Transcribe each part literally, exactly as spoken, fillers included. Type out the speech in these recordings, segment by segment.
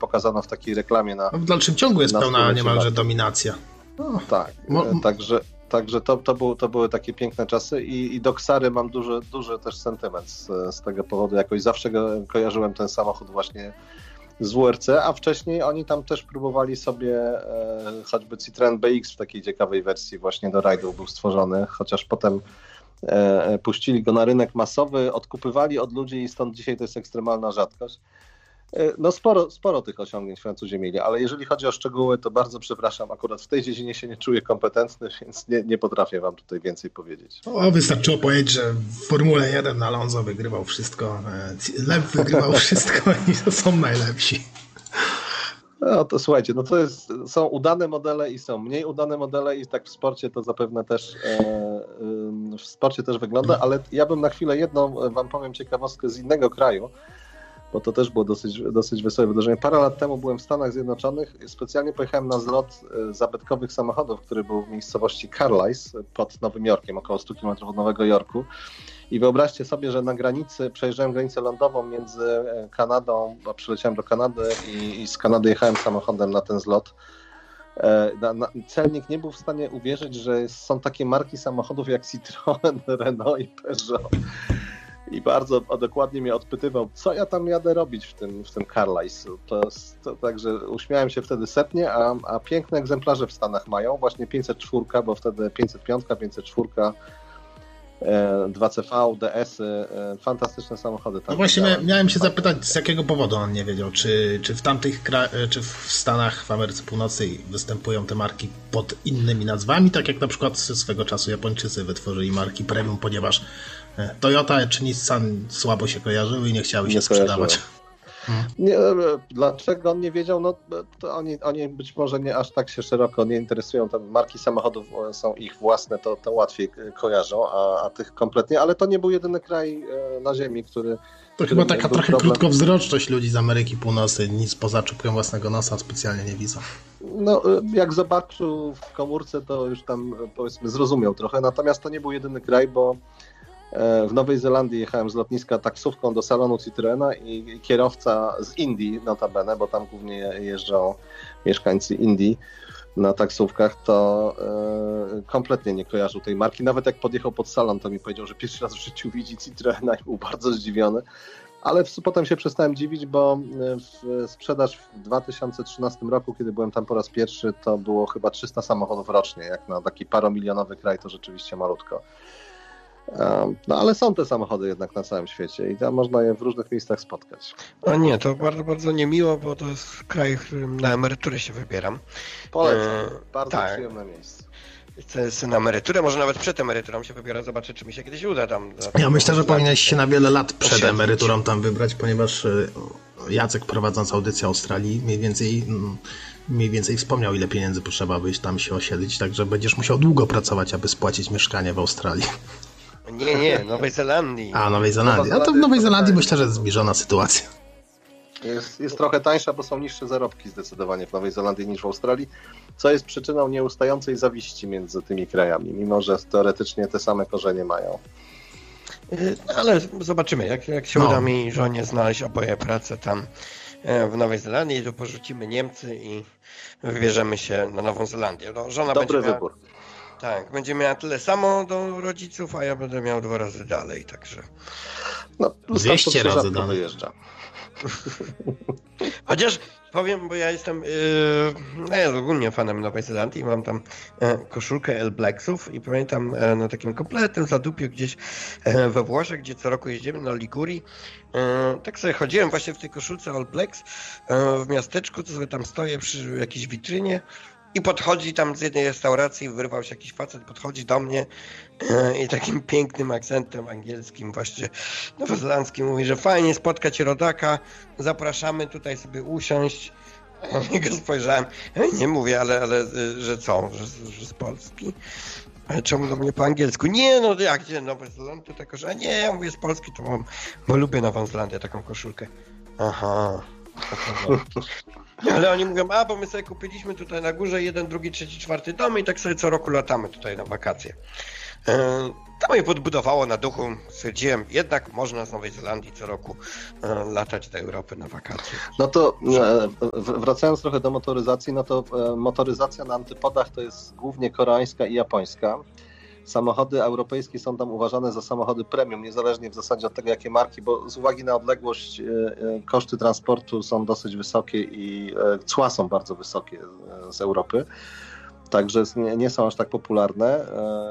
pokazano w takiej reklamie na... No w dalszym ciągu jest pełna niemalże dominacja. No, tak, Mo... także, także to, to, był, to były takie piękne czasy i, i do Ksary mam duży, duży też sentyment z, z tego powodu. Jakoś zawsze go, kojarzyłem ten samochód właśnie z W R C, a wcześniej oni tam też próbowali sobie e, choćby Citroen B X w takiej ciekawej wersji właśnie do rajdów był stworzony, chociaż potem e, puścili go na rynek masowy, odkupywali od ludzi i stąd dzisiaj to jest ekstremalna rzadkość. E, no sporo, sporo tych osiągnięć Francuzi mieli, ale jeżeli chodzi o szczegóły, to bardzo przepraszam, akurat w tej dziedzinie się nie czuję kompetentny, więc nie, nie potrafię wam tutaj więcej powiedzieć. O, wystarczyło powiedzieć, że w Formule jeden Alonso wygrywał wszystko, Lew wygrywał wszystko i to są najlepsi. No to słuchajcie, no to jest, są udane modele i są mniej udane modele i tak w sporcie to zapewne też e, e, w sporcie też wygląda, ale ja bym na chwilę jedną wam powiem ciekawostkę z innego kraju, bo to też było dosyć, dosyć wesołe wydarzenie. Parę lat temu byłem w Stanach Zjednoczonych, specjalnie pojechałem na zlot zabytkowych samochodów, który był w miejscowości Carlisle pod Nowym Jorkiem, około sto kilometrów od Nowego Jorku. I wyobraźcie sobie, że na granicy, przejeżdżałem granicę lądową między Kanadą, bo przyleciałem do Kanady i, i z Kanady jechałem samochodem na ten zlot. Na, na, celnik nie był w stanie uwierzyć, że są takie marki samochodów jak Citroen, Renault i Peugeot. I bardzo dokładnie mnie odpytywał, co ja tam jadę robić w tym, w tym Carlisle. To, to, także uśmiałem się wtedy setnie, a, a piękne egzemplarze w Stanach mają. Właśnie pięćset cztery, bo wtedy pięćset pięć, pięćset cztery, e, dwa C V, D S-y, e, fantastyczne samochody. Tam no właśnie miałem, miałem się zapytać, z jakiego powodu on nie wiedział. Czy, czy w tamtych krajach, czy w Stanach, w Ameryce Północnej występują te marki pod innymi nazwami, tak jak na przykład swego czasu Japończycy wytworzyli marki premium, ponieważ Toyota czy Nissan słabo się kojarzyły i nie chciały się nie sprzedawać. Hmm. Nie, dlaczego on nie wiedział? No, to oni, oni być może nie aż tak się szeroko nie interesują. Tam marki samochodów są ich własne, to, to łatwiej kojarzą, a, a tych kompletnie. Ale to nie był jedyny kraj na ziemi, który... To chyba taka trochę problem. Krótkowzroczność ludzi z Ameryki Północnej. Nic poza czubkiem własnego nosa specjalnie nie widzą. No, jak zobaczył w komórce, to już tam powiedzmy zrozumiał trochę. Natomiast to nie był jedyny kraj, bo w Nowej Zelandii jechałem z lotniska taksówką do salonu Citroena i kierowca z Indii notabene, bo tam głównie jeżdżą mieszkańcy Indii na taksówkach, to e, kompletnie nie kojarzył tej marki. Nawet jak podjechał pod salon, to mi powiedział, że pierwszy raz w życiu widzi Citroena i był bardzo zdziwiony. Ale w, potem się przestałem dziwić, bo w sprzedaż w dwa tysiące trzynastym roku, kiedy byłem tam po raz pierwszy, to było chyba trzysta samochodów rocznie. Jak na taki paromilionowy kraj, to rzeczywiście malutko. No ale są te samochody jednak na całym świecie i tam można je w różnych miejscach spotkać. A nie, to bardzo, bardzo niemiło, bo to jest kraj, w którym na emeryturę się wybieram. Polecam, e, bardzo tak. Przyjemne miejsce. To jest na emeryturę, może nawet przed emeryturą się wybiorę, zobaczę, czy mi się kiedyś uda tam. Ja myślę, że powinieneś się na wiele lat przed osiedlić. emeryturą tam wybrać, ponieważ Jacek, prowadząc audycję Australii, mniej więcej, mniej więcej wspomniał, ile pieniędzy potrzeba, byś tam się osiedlić, także będziesz musiał długo pracować, aby spłacić mieszkanie w Australii. Nie, nie, Nowej Zelandii. A, Nowej Zelandii. A to w Nowej Zelandii myślę, że jest zbliżona sytuacja. Jest, jest trochę tańsza, bo są niższe zarobki zdecydowanie w Nowej Zelandii niż w Australii, co jest przyczyną nieustającej zawiści między tymi krajami, mimo że teoretycznie te same korzenie mają. Ale zobaczymy, jak, jak się no. uda mi żonie znaleźć oboje pracę tam w Nowej Zelandii, to porzucimy Niemcy i wybierzemy się na Nową Zelandię. No, żona Dobry będzie wybór. Miała... Tak, będzie miała tyle samo do rodziców, a ja będę miał dwa razy dalej, także... No, dwieście razy dalej wyjeżdża. Chociaż powiem, bo ja jestem, yy, no ja ogólnie fanem Nowej Zelandii, mam tam e, koszulkę All Blacksów i pamiętam e, na takim kompletnym zadupiu gdzieś e, we Włoszech, gdzie co roku jeździmy na Ligurii, e, tak sobie chodziłem właśnie w tej koszulce All Blacks e, w miasteczku, co sobie tam stoję przy jakiejś witrynie. I podchodzi tam z jednej restauracji, wyrwał się jakiś facet, podchodzi do mnie i takim pięknym akcentem angielskim, właśnie nowozelandzkim mówi, że fajnie spotkać rodaka, zapraszamy tutaj sobie usiąść. Ja na niego spojrzałem, nie mówię, ale, ale że co, że, że z Polski? Ale czemu do mnie po angielsku? Nie, no jak, gdzie Nowa Zelandia, tylko że nie, ja mówię z Polski, to mam, bo lubię Nową Zelandię, taką koszulkę. Aha. Ale oni mówią, a bo my sobie kupiliśmy tutaj na górze jeden, drugi, trzeci, czwarty dom i tak sobie co roku latamy tutaj na wakacje. To mnie podbudowało na duchu. Stwierdziłem, jednak można z Nowej Zelandii co roku latać do Europy na wakacje. No to wracając trochę do motoryzacji, no to motoryzacja na antypodach to jest głównie koreańska i japońska. Samochody europejskie są tam uważane za samochody premium, niezależnie w zasadzie od tego, jakie marki, bo z uwagi na odległość koszty transportu są dosyć wysokie i cła są bardzo wysokie z Europy. Także nie są aż tak popularne.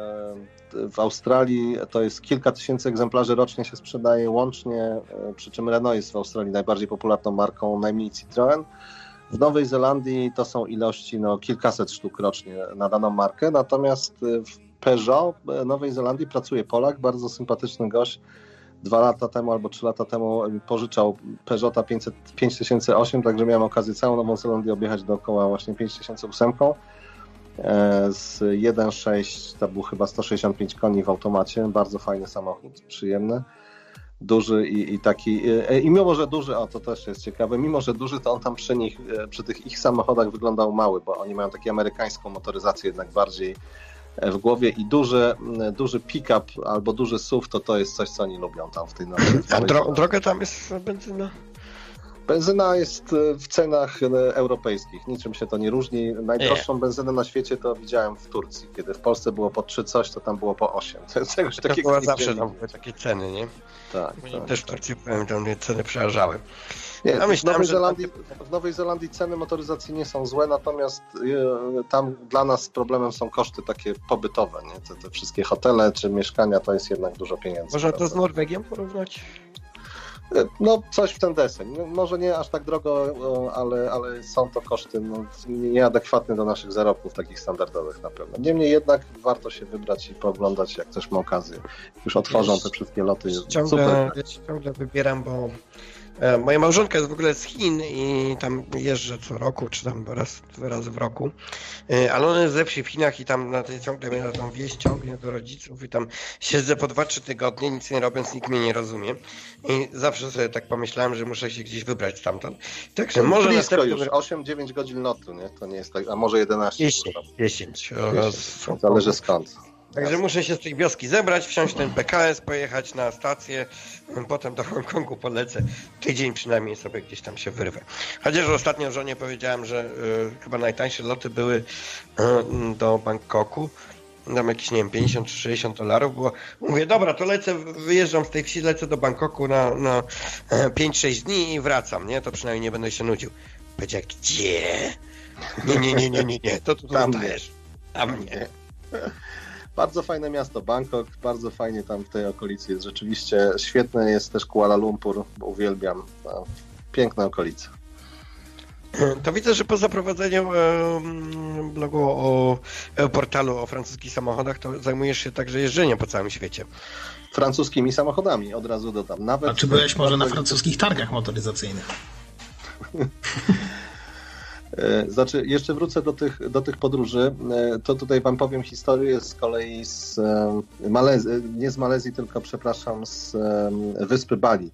W Australii to jest kilka tysięcy egzemplarzy rocznie się sprzedaje łącznie, przy czym Renault jest w Australii najbardziej popularną marką, najmniej Citroën. W Nowej Zelandii to są ilości no, kilkaset sztuk rocznie na daną markę, natomiast w Peugeot Nowej Zelandii pracuje Polak, bardzo sympatyczny gość. Dwa lata temu albo trzy lata temu pożyczał Peugeota pięć tysięcy osiem, także miałem okazję całą Nową Zelandię objechać dookoła właśnie pięć tysięcy osiem. Z jeden przecinek sześć to był chyba sto sześćdziesiąt pięć koni w automacie, bardzo fajny samochód, przyjemny, duży i, i taki, i mimo że duży, o to też jest ciekawe, mimo że duży, to on tam przy nich, przy tych ich samochodach wyglądał mały, bo oni mają taką amerykańską motoryzację jednak bardziej w głowie i duży, duży pick-up albo duży S U V, to to jest coś, co oni lubią tam w tej nowej. A dro- droga tam jest benzyna? Benzyna jest w cenach europejskich, niczym się to nie różni. Najdroższą nie. benzynę na świecie to widziałem w Turcji, kiedy w Polsce było po trzy coś, to tam było po osiem. Czegoś to takiego była zawsze tam były takie ceny, nie? Tak. tak też w Turcji powiem, tam ceny przeważały. Nie, ja myślałem, w, Nowej Zelandii, że... w Nowej Zelandii ceny motoryzacji nie są złe, natomiast tam dla nas problemem są koszty takie pobytowe, nie? Te, te wszystkie hotele czy mieszkania to jest jednak dużo pieniędzy. Można to z Norwegią porównać? No coś w ten deseń. Może nie aż tak drogo, ale, ale są to koszty no, nieadekwatne do naszych zarobków takich standardowych na pewno. Niemniej jednak warto się wybrać i pooglądać, jak ktoś ma okazję. Już otworzą te wszystkie loty. Ciągle, super. Ja ciągle wybieram, bo moja małżonka jest w ogóle z Chin i tam jeżdżę co roku, czy tam raz, dwa razy w roku, ale ona jest ze wsi w Chinach i tam na tej ciągle mnie na tą wieś ciągnie do rodziców i tam siedzę po dwa trzy tygodnie, nic nie robiąc, nikt mnie nie rozumie i zawsze sobie tak pomyślałem, że muszę się gdzieś wybrać stamtąd. Także może blisko następnym... już, osiem dziewięć godzin lotu, nie? To nie jest tak, a może jedenaście. dziesięć. Zależy skąd. Także muszę się z tej wioski zebrać, wsiąść ten P K S, pojechać na stację, potem do Hongkongu polecę. Tydzień przynajmniej sobie gdzieś tam się wyrwę. Chociaż ostatnio żonie powiedziałem, że y, chyba najtańsze loty były y, do Bangkoku. Tam jakieś, nie wiem, pięćdziesiąt czy sześćdziesiąt dolarów było. Mówię, dobra, to lecę, wyjeżdżam z tej wsi, lecę do Bangkoku na, na pięć sześć dni i wracam, nie? To przynajmniej nie będę się nudził. Powiedział, gdzie? Nie, nie, nie, nie, nie, nie. To tu tam też. Tam nie. Bardzo fajne miasto, Bangkok, bardzo fajnie tam w tej okolicy jest rzeczywiście. Świetne jest też Kuala Lumpur, bo uwielbiam. No, piękne okolice. To widzę, że po zaprowadzeniu e, blogu o e, portalu o francuskich samochodach, to zajmujesz się także jeżdżeniem po całym świecie. Francuskimi samochodami, od razu dodam. Nawet A czy byłeś może na francuskich targach motoryzacyjnych? Znaczy, jeszcze wrócę do tych, do tych podróży, to tutaj wam powiem historię z kolei z Malezji, nie z Malezji, tylko przepraszam, z wyspy Bali.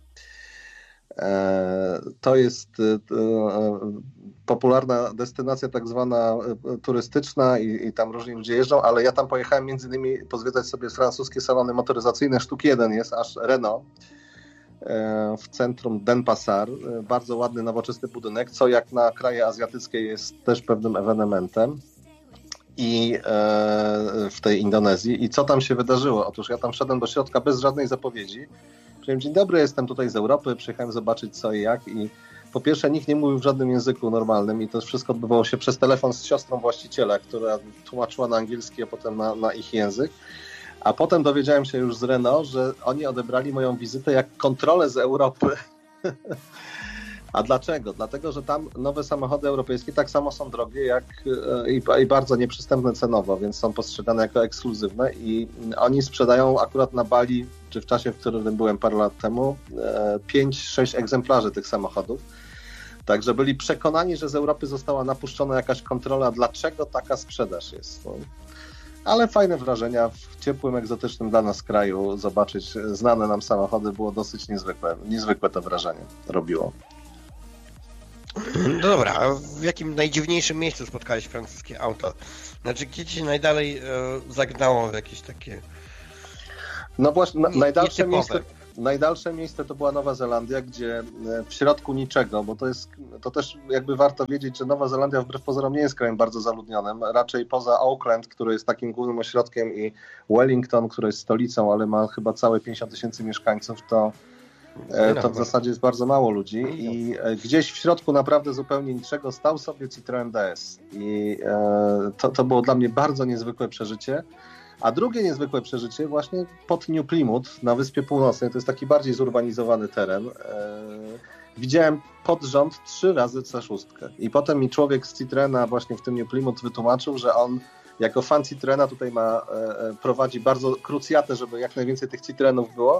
To jest popularna destynacja tak zwana turystyczna i, i tam różni ludzie jeżdżą, ale ja tam pojechałem między innymi pozwiedzać sobie francuskie salony motoryzacyjne, sztuk jeden jest, aż Renault. W centrum Denpasar. Bardzo ładny, nowoczesny budynek, co jak na kraje azjatyckie jest też pewnym ewenementem i w tej Indonezji. I co tam się wydarzyło? Otóż ja tam wszedłem do środka bez żadnej zapowiedzi. Powiedziałem, dzień dobry, jestem tutaj z Europy, przyjechałem zobaczyć co i jak i po pierwsze nikt nie mówił w żadnym języku normalnym i to wszystko odbywało się przez telefon z siostrą właściciela, która tłumaczyła na angielski, a potem na, na ich język. A potem dowiedziałem się już z Renault, że oni odebrali moją wizytę jak kontrolę z Europy. A dlaczego? Dlatego, że tam nowe samochody europejskie tak samo są drogie jak i, i bardzo nieprzystępne cenowo, więc są postrzegane jako ekskluzywne i oni sprzedają akurat na Bali, czy w czasie, w którym byłem parę lat temu, pięć sześć egzemplarzy tych samochodów. Także byli przekonani, że z Europy została napuszczona jakaś kontrola, dlaczego taka sprzedaż jest. No. Ale fajne wrażenia w ciepłym, egzotycznym dla nas kraju zobaczyć znane nam samochody było dosyć niezwykłe. Niezwykłe to wrażenie robiło. No dobra, a w jakim najdziwniejszym miejscu spotkałeś francuskie auto? Znaczy, gdzie ci się najdalej e, zagnało w jakieś takie... No właśnie, na, Nie- najdalsze, nietypowe. miejsce, najdalsze miejsce to była Nowa Zelandia, gdzie w środku niczego, bo to jest, to też jakby warto wiedzieć, że Nowa Zelandia wbrew pozorom nie jest krajem bardzo zaludnionym, raczej poza Auckland, który jest takim głównym ośrodkiem, i Wellington, który jest stolicą, ale ma chyba całe pięćdziesiąt tysięcy mieszkańców, to E, to w zasadzie jest bardzo mało ludzi i e, gdzieś w środku naprawdę zupełnie niczego stał sobie Citroen D S i e, to, to było dla mnie bardzo niezwykłe przeżycie. A drugie niezwykłe przeżycie właśnie pod New Plymouth na Wyspie Północnej, to jest taki bardziej zurbanizowany teren. E, widziałem pod rząd trzy razy C sześć i potem mi człowiek z Citroena właśnie w tym New Plymouth wytłumaczył, że on jako fan Citroena tutaj ma, e, prowadzi bardzo krucjatę, żeby jak najwięcej tych Citroenów było.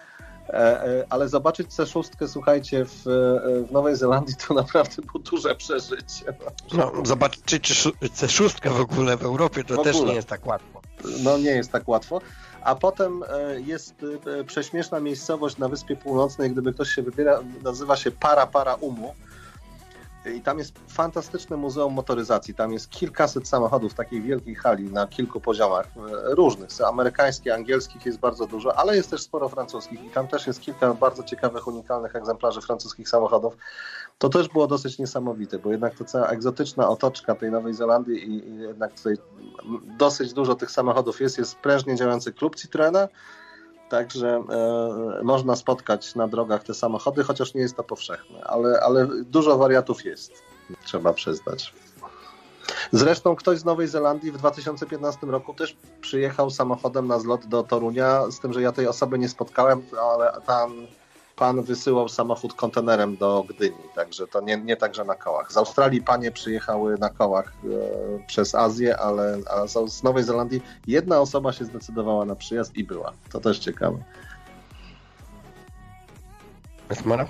Ale zobaczyć C sześć, słuchajcie, w, w Nowej Zelandii to naprawdę było duże przeżycie. No, zobaczyć C sześć w ogóle w Europie to w też ogóle. nie jest tak łatwo. No nie jest tak łatwo. A potem jest prześmieszna miejscowość na Wyspie Północnej, gdyby ktoś się wybiera, nazywa się Para Para Umu. I tam jest fantastyczne muzeum motoryzacji. Tam jest kilkaset samochodów w takiej wielkiej hali na kilku poziomach różnych. Amerykańskich, angielskich jest bardzo dużo, ale jest też sporo francuskich i tam też jest kilka bardzo ciekawych, unikalnych egzemplarzy francuskich samochodów. To też było dosyć niesamowite, bo jednak to cała egzotyczna otoczka tej Nowej Zelandii i, i jednak tutaj dosyć dużo tych samochodów jest. Jest prężnie działający klub Citroena, także e, można spotkać na drogach te samochody, chociaż nie jest to powszechne, ale, ale dużo wariatów jest, trzeba przyznać. Zresztą ktoś z Nowej Zelandii w dwa tysiące piętnastym roku też przyjechał samochodem na zlot do Torunia, z tym, że ja tej osoby nie spotkałem, ale tam pan wysyłał samochód kontenerem do Gdyni, także to nie, nie tak, że na kołach. Z Australii panie przyjechały na kołach e, przez Azję, ale a z, z Nowej Zelandii jedna osoba się zdecydowała na przyjazd i była. To też ciekawe. Esmara?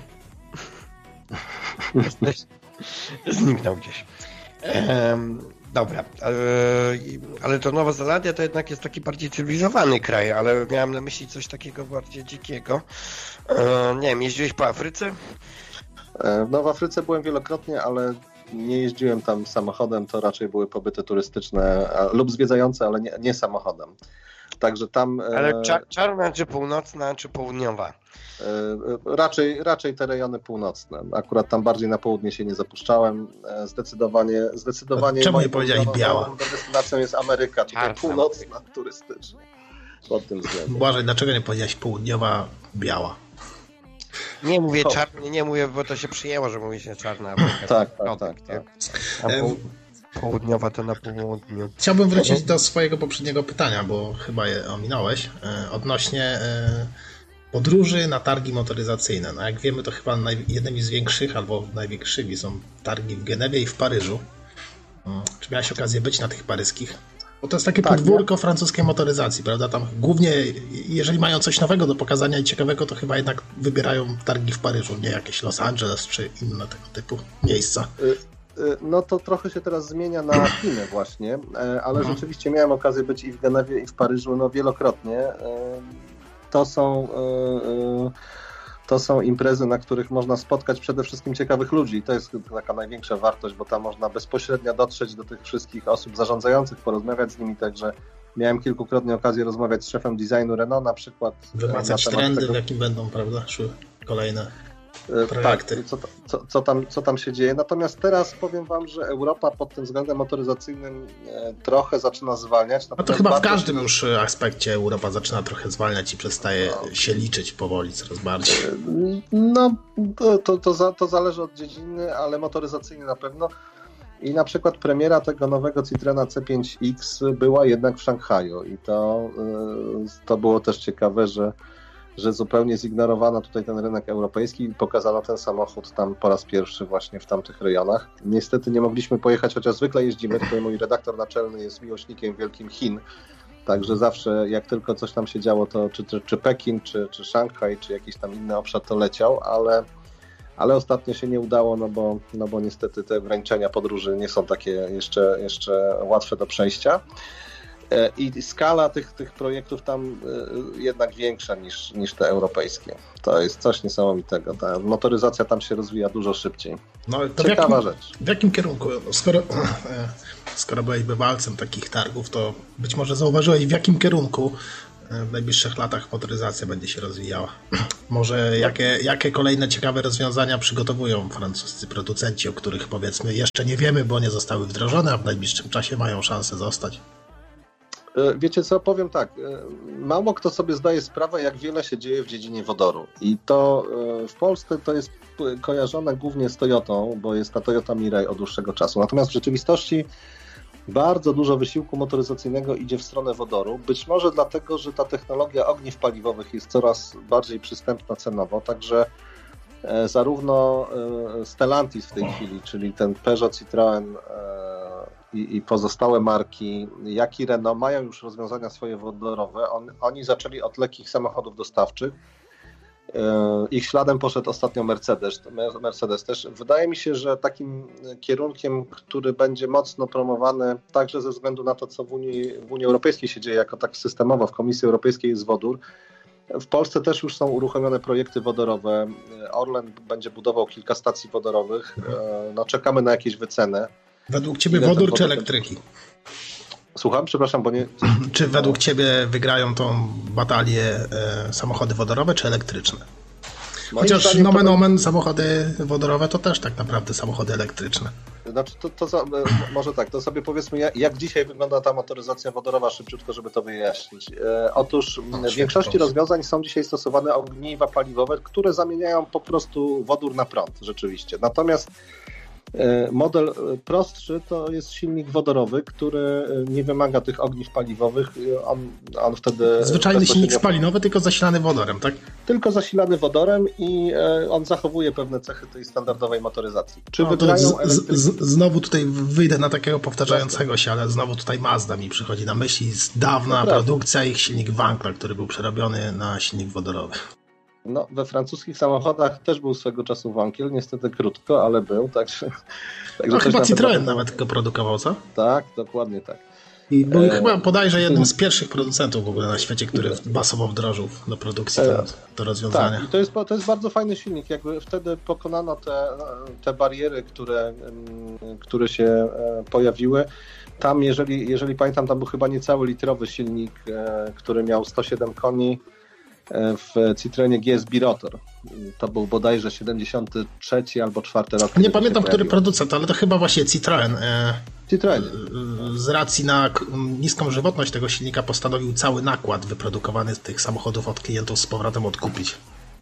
Zniknął gdzieś. Ehm, dobra, ale, ale to Nowa Zelandia to jednak jest taki bardziej cywilizowany kraj, ale miałem na myśli coś takiego bardziej dzikiego. Ehm, nie wiem, jeździłeś po Afryce? No w Afryce byłem wielokrotnie, ale nie jeździłem tam samochodem, to raczej były pobyty turystyczne a, lub zwiedzające, ale nie, nie samochodem. Także tam... Ale cza- czarna, czy północna, czy południowa? E, raczej, raczej te rejony północne. Akurat tam bardziej na południe się nie zapuszczałem. E, zdecydowanie... zdecydowanie czemu nie powiedziałeś biała? Destynacją jest Ameryka, tutaj Czarna. północna turystycznie. Pod tym względem. Błażej, dlaczego nie powiedziałeś południowa, biała? Nie mówię O. czarny, nie mówię, bo to się przyjęło, że mówi się czarna. Tak, tak, tak, tak. A po, południowa to na południu. Chciałbym wrócić do swojego poprzedniego pytania, bo chyba je ominąłeś, e, odnośnie e, podróży na targi motoryzacyjne. No jak wiemy, to chyba naj, jednymi z większych albo największymi są targi w Genewie i w Paryżu. Hmm. Czy miałeś okazję być na tych paryskich? Bo to jest takie Tak, podwórko francuskiej motoryzacji, prawda? Tam głównie, jeżeli mają coś nowego do pokazania i ciekawego, to chyba jednak wybierają targi w Paryżu, nie jakieś Los Angeles czy inne tego typu miejsca. No to trochę się teraz zmienia na Chiny właśnie, ale mhm. rzeczywiście miałem okazję być i w Genewie, i w Paryżu no wielokrotnie. To są, to są imprezy, na których można spotkać przede wszystkim ciekawych ludzi i to jest taka największa wartość, bo tam można bezpośrednio dotrzeć do tych wszystkich osób zarządzających, porozmawiać z nimi, także miałem kilkukrotnie okazję rozmawiać z szefem designu Renault na przykład. Wymacać na trendy, tego... w jakim będą, prawda, szły kolejne projekty. Tak, co, co, co, tam, co tam się dzieje. Natomiast teraz powiem wam, że Europa pod tym względem motoryzacyjnym e, trochę zaczyna zwalniać. No to chyba w każdym już aspekcie Europa zaczyna trochę zwalniać i przestaje no. się liczyć powoli coraz bardziej. No, to, to, to, za, to zależy od dziedziny, ale motoryzacyjnie na pewno. I na przykład premiera tego nowego Citroena C pięć X była jednak w Szanghaju i to, to było też ciekawe, że że zupełnie zignorowano tutaj ten rynek europejski i pokazano ten samochód tam po raz pierwszy właśnie w tamtych rejonach. Niestety nie mogliśmy pojechać, chociaż zwykle jeździmy, tutaj mój redaktor naczelny jest miłośnikiem wielkim Chin, także zawsze jak tylko coś tam się działo, to czy, czy, czy Pekin, czy, czy Szanghaj, czy jakiś tam inny obszar to leciał, ale, ale ostatnio się nie udało, no bo, no bo niestety te ograniczenia podróży nie są takie jeszcze, jeszcze łatwe do przejścia. I skala tych, tych projektów tam jednak większa niż, niż te europejskie. To jest coś niesamowitego. Ta motoryzacja tam się rozwija dużo szybciej. No, to Ciekawa w jakim, rzecz. W jakim kierunku? Skoro, skoro byłeś bywalcem takich targów, to być może zauważyłeś, w jakim kierunku w najbliższych latach motoryzacja będzie się rozwijała. Może jakie, jakie kolejne ciekawe rozwiązania przygotowują francuscy producenci, o których powiedzmy jeszcze nie wiemy, bo nie zostały wdrożone, a w najbliższym czasie mają szansę zostać. Wiecie co, powiem tak, mało kto sobie zdaje sprawę, jak wiele się dzieje w dziedzinie wodoru i to w Polsce to jest kojarzone głównie z Toyotą, bo jest ta Toyota Mirai od dłuższego czasu, natomiast w rzeczywistości bardzo dużo wysiłku motoryzacyjnego idzie w stronę wodoru, być może dlatego, że ta technologia ogniw paliwowych jest coraz bardziej przystępna cenowo, także zarówno Stellantis w tej chwili, czyli ten Peugeot, Citroën i, i pozostałe marki, jak i Renault mają już rozwiązania swoje wodorowe. On, oni zaczęli od lekkich samochodów dostawczych. Ich śladem poszedł ostatnio Mercedes, Mercedes też. Wydaje mi się, że takim kierunkiem, który będzie mocno promowany także ze względu na to, co w Unii, w Unii Europejskiej się dzieje jako tak systemowo, w Komisji Europejskiej jest wodór. W Polsce też już są uruchomione projekty wodorowe. Orlen będzie budował kilka stacji wodorowych. No, czekamy na jakieś wyceny. Według Ciebie Ile wodór czy elektryki? Słucham, przepraszam, bo nie... Czy według Ciebie wygrają tą batalię e, samochody wodorowe czy elektryczne? Chociaż nomen omen samochody wodorowe to też tak naprawdę samochody elektryczne. Znaczy to, to za, może tak, to sobie powiedzmy jak, jak dzisiaj wygląda ta motoryzacja wodorowa szybciutko, żeby to wyjaśnić. E, otóż no, w większości rozwiązań są dzisiaj stosowane ogniwa paliwowe, które zamieniają po prostu wodór na prąd rzeczywiście. Natomiast model prostszy to jest silnik wodorowy, który nie wymaga tych ogniw paliwowych. On, on wtedy Zwyczajny silnik spalinowy, tylko zasilany wodorem, tak? Tylko zasilany wodorem i on zachowuje pewne cechy tej standardowej motoryzacji. Czy no, wygrają z, elektry... z, znowu tutaj wyjdę na takiego powtarzającego się, ale znowu tutaj Mazda mi przychodzi na myśli. Z dawna produkcja ich silnik Wankla, który był przerobiony na silnik wodorowy. No, we francuskich samochodach też był swego czasu Wankiel, niestety krótko, ale był, także... także no chyba Citroën nawet, nawet go produkował, co? Tak, dokładnie tak. I był e... chyba bodajże jednym z pierwszych producentów w ogóle na świecie, który masowo wdrożył do produkcji e... to rozwiązanie. Tak, i to jest, to jest bardzo fajny silnik, jakby wtedy pokonano te, te bariery, które, które się pojawiły. Tam, jeżeli, jeżeli pamiętam, tam był chyba niecały litrowy silnik, który miał sto siedem koni, w Citroenie G S B-Rotor. To był bodajże siedemdziesiąty trzeci albo czwarty rok. Nie pamiętam, który producent, ale to chyba właśnie Citroen. Citroen. Z racji na niską żywotność tego silnika postanowił cały nakład wyprodukowany z tych samochodów od klientów z powrotem odkupić.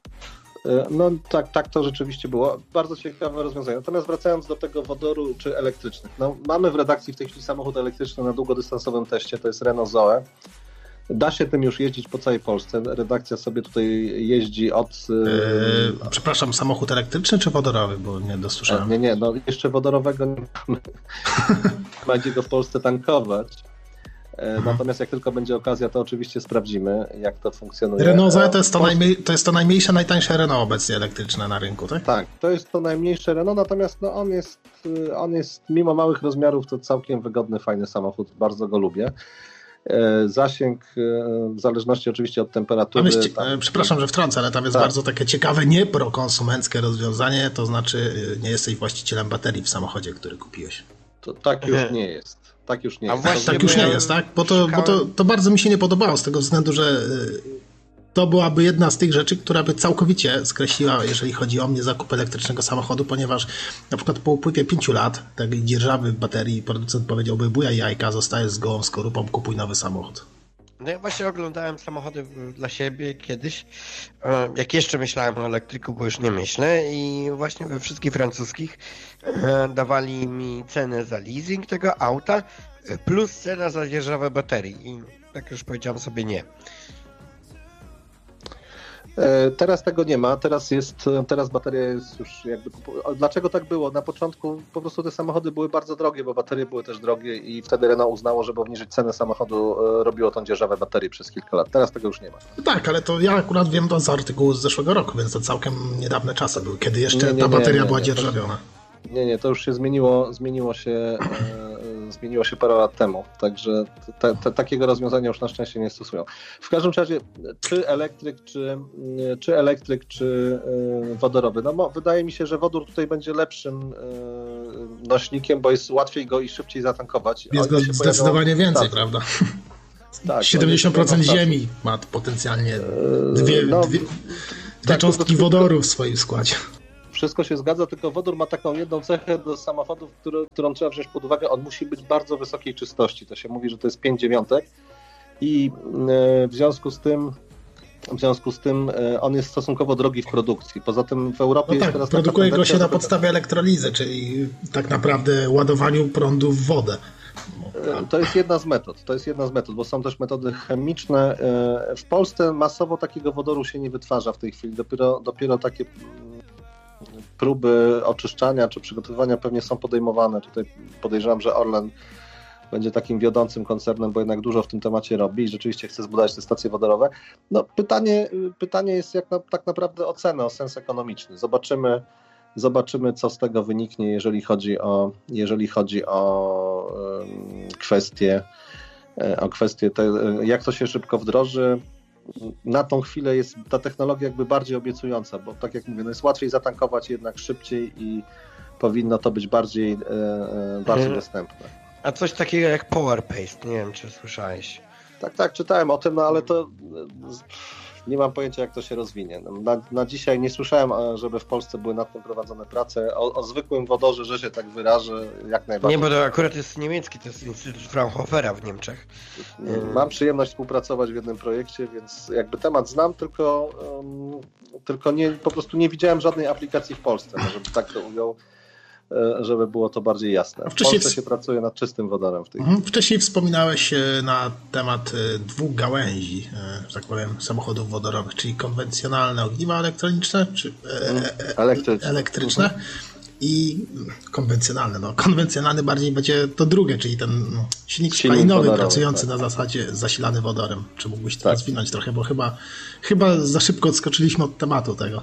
No tak, tak to rzeczywiście było. Bardzo ciekawe rozwiązanie. Natomiast wracając do tego wodoru czy elektrycznych. No, mamy w redakcji w tej chwili samochód elektryczny na długodystansowym teście, to jest Renault Zoe. Da się tym już jeździć po całej Polsce. Redakcja sobie tutaj jeździ od... Yy, przepraszam, samochód elektryczny czy wodorowy, bo nie dosłyszałem. Nie, nie, no jeszcze wodorowego nie mamy. Będzie go w Polsce tankować. Mhm. Natomiast jak tylko będzie okazja, to oczywiście sprawdzimy, jak to funkcjonuje. Renault Zoe to jest to, najmniej, to jest to najmniejsze, najtańsze Renault obecnie elektryczne na rynku, tak? Tak, to jest to najmniejsze Renault, natomiast no on jest, on jest mimo małych rozmiarów to całkiem wygodny, fajny samochód. Bardzo go lubię. Zasięg w zależności oczywiście od temperatury. Myśli, tam... Przepraszam, że wtrącę, ale tam jest tak. bardzo takie ciekawe, nie prokonsumenckie rozwiązanie, to znaczy nie jesteś właścicielem baterii w samochodzie, który kupiłeś. To tak już nie jest. Tak już nie jest. A tak już nie jest, tak? Bo, to, bo to, to bardzo mi się nie podobało z tego względu, że to byłaby jedna z tych rzeczy, która by całkowicie skreśliła, jeżeli chodzi o mnie, zakup elektrycznego samochodu, ponieważ na przykład po upływie pięciu lat takiej dzierżawy baterii producent powiedziałby: buja jajka, zostajesz z gołą skorupą, kupuj nowy samochód. No ja właśnie oglądałem samochody dla siebie kiedyś, jak jeszcze myślałem o elektryku, bo już nie myślę, i właśnie we wszystkich francuskich dawali mi cenę za leasing tego auta plus cena za dzierżawę baterii i tak już powiedziałem sobie nie. Teraz tego nie ma, teraz jest, teraz bateria jest już jakby... Dlaczego tak było? Na początku po prostu te samochody były bardzo drogie, bo baterie były też drogie i wtedy Renault uznało, żeby obniżyć cenę samochodu, robiło tą dzierżawę baterii przez kilka lat. Teraz tego już nie ma. Tak, ale to ja akurat wiem to z artykułu z zeszłego roku, więc to całkiem niedawne czasy były, kiedy jeszcze nie, nie, ta bateria nie, nie, była nie, dzierżawiona. Nie, nie, to już się zmieniło, zmieniło się zmieniło się parę lat temu, także te, te, takiego rozwiązania już na szczęście nie stosują. W każdym razie, czy elektryk, czy, czy elektryk, czy wodorowy? No, wydaje mi się, że wodór tutaj będzie lepszym nośnikiem, bo jest łatwiej go i szybciej zatankować. Jest go zdecydowanie więcej, tak, prawda? Tak, siedemdziesiąt procent ziemi ma potencjalnie dwie, no, dwie, dwie tak, cząstki to, wodoru w swoim składzie. Wszystko się zgadza, tylko wodór ma taką jedną cechę do samochodów, który, którą trzeba wziąć pod uwagę. On musi być bardzo wysokiej czystości. To się mówi, że to jest pięć dziewiątek i w związku z tym w związku z tym on jest stosunkowo drogi w produkcji. Poza tym w Europie no jest tak, teraz... produkuje go się na podstawie elektrolizy, czyli tak naprawdę ładowaniu prądu w wodę. To jest jedna z metod, to jest jedna z metod, bo są też metody chemiczne. W Polsce masowo takiego wodoru się nie wytwarza w tej chwili. Dopiero, dopiero takie próby oczyszczania czy przygotowywania pewnie są podejmowane. Tutaj podejrzewam, że Orlen będzie takim wiodącym koncernem, bo jednak dużo w tym temacie robi i rzeczywiście chce zbudować te stacje wodorowe. No pytanie, pytanie jest jak na, tak naprawdę o cenę, o sens ekonomiczny. Zobaczymy, zobaczymy co z tego wyniknie, jeżeli chodzi o, jeżeli chodzi o um, kwestie, o kwestie te, jak to się szybko wdroży. Na tą chwilę jest ta technologia jakby bardziej obiecująca, bo tak jak mówię, no jest łatwiej zatankować jednak szybciej i powinno to być bardziej, e, bardziej hmm. dostępne. A coś takiego jak Power Paste, nie wiem czy słyszałeś. Tak, tak, czytałem o tym, no ale to nie mam pojęcia jak to się rozwinie. Na, na dzisiaj nie słyszałem, żeby w Polsce były nad tym prowadzone prace. O, o zwykłym wodorze, że się tak wyrażę, jak najbardziej. Nie, bo to akurat jest niemiecki, to jest Instytut Fraunhofera w Niemczech. Mam przyjemność współpracować w jednym projekcie, więc jakby temat znam, tylko, um, tylko nie, po prostu nie widziałem żadnej aplikacji w Polsce, żeby tak to ujął, żeby było to bardziej jasne. W Polsce się pracuje nad czystym wodorem w tej chwili. Wcześniej wspominałeś na temat dwóch gałęzi, że tak powiem, samochodów wodorowych, czyli konwencjonalne ogniwa elektroniczne, czy elektryczne, elektryczne mhm. i konwencjonalne. No, konwencjonalny bardziej będzie to drugie, czyli ten silnik, silnik spalinowy wodorowy, pracujący tak. na zasadzie zasilany wodorem. Czy mógłbyś to tak. rozwinąć trochę, bo chyba, chyba za szybko odskoczyliśmy od tematu tego.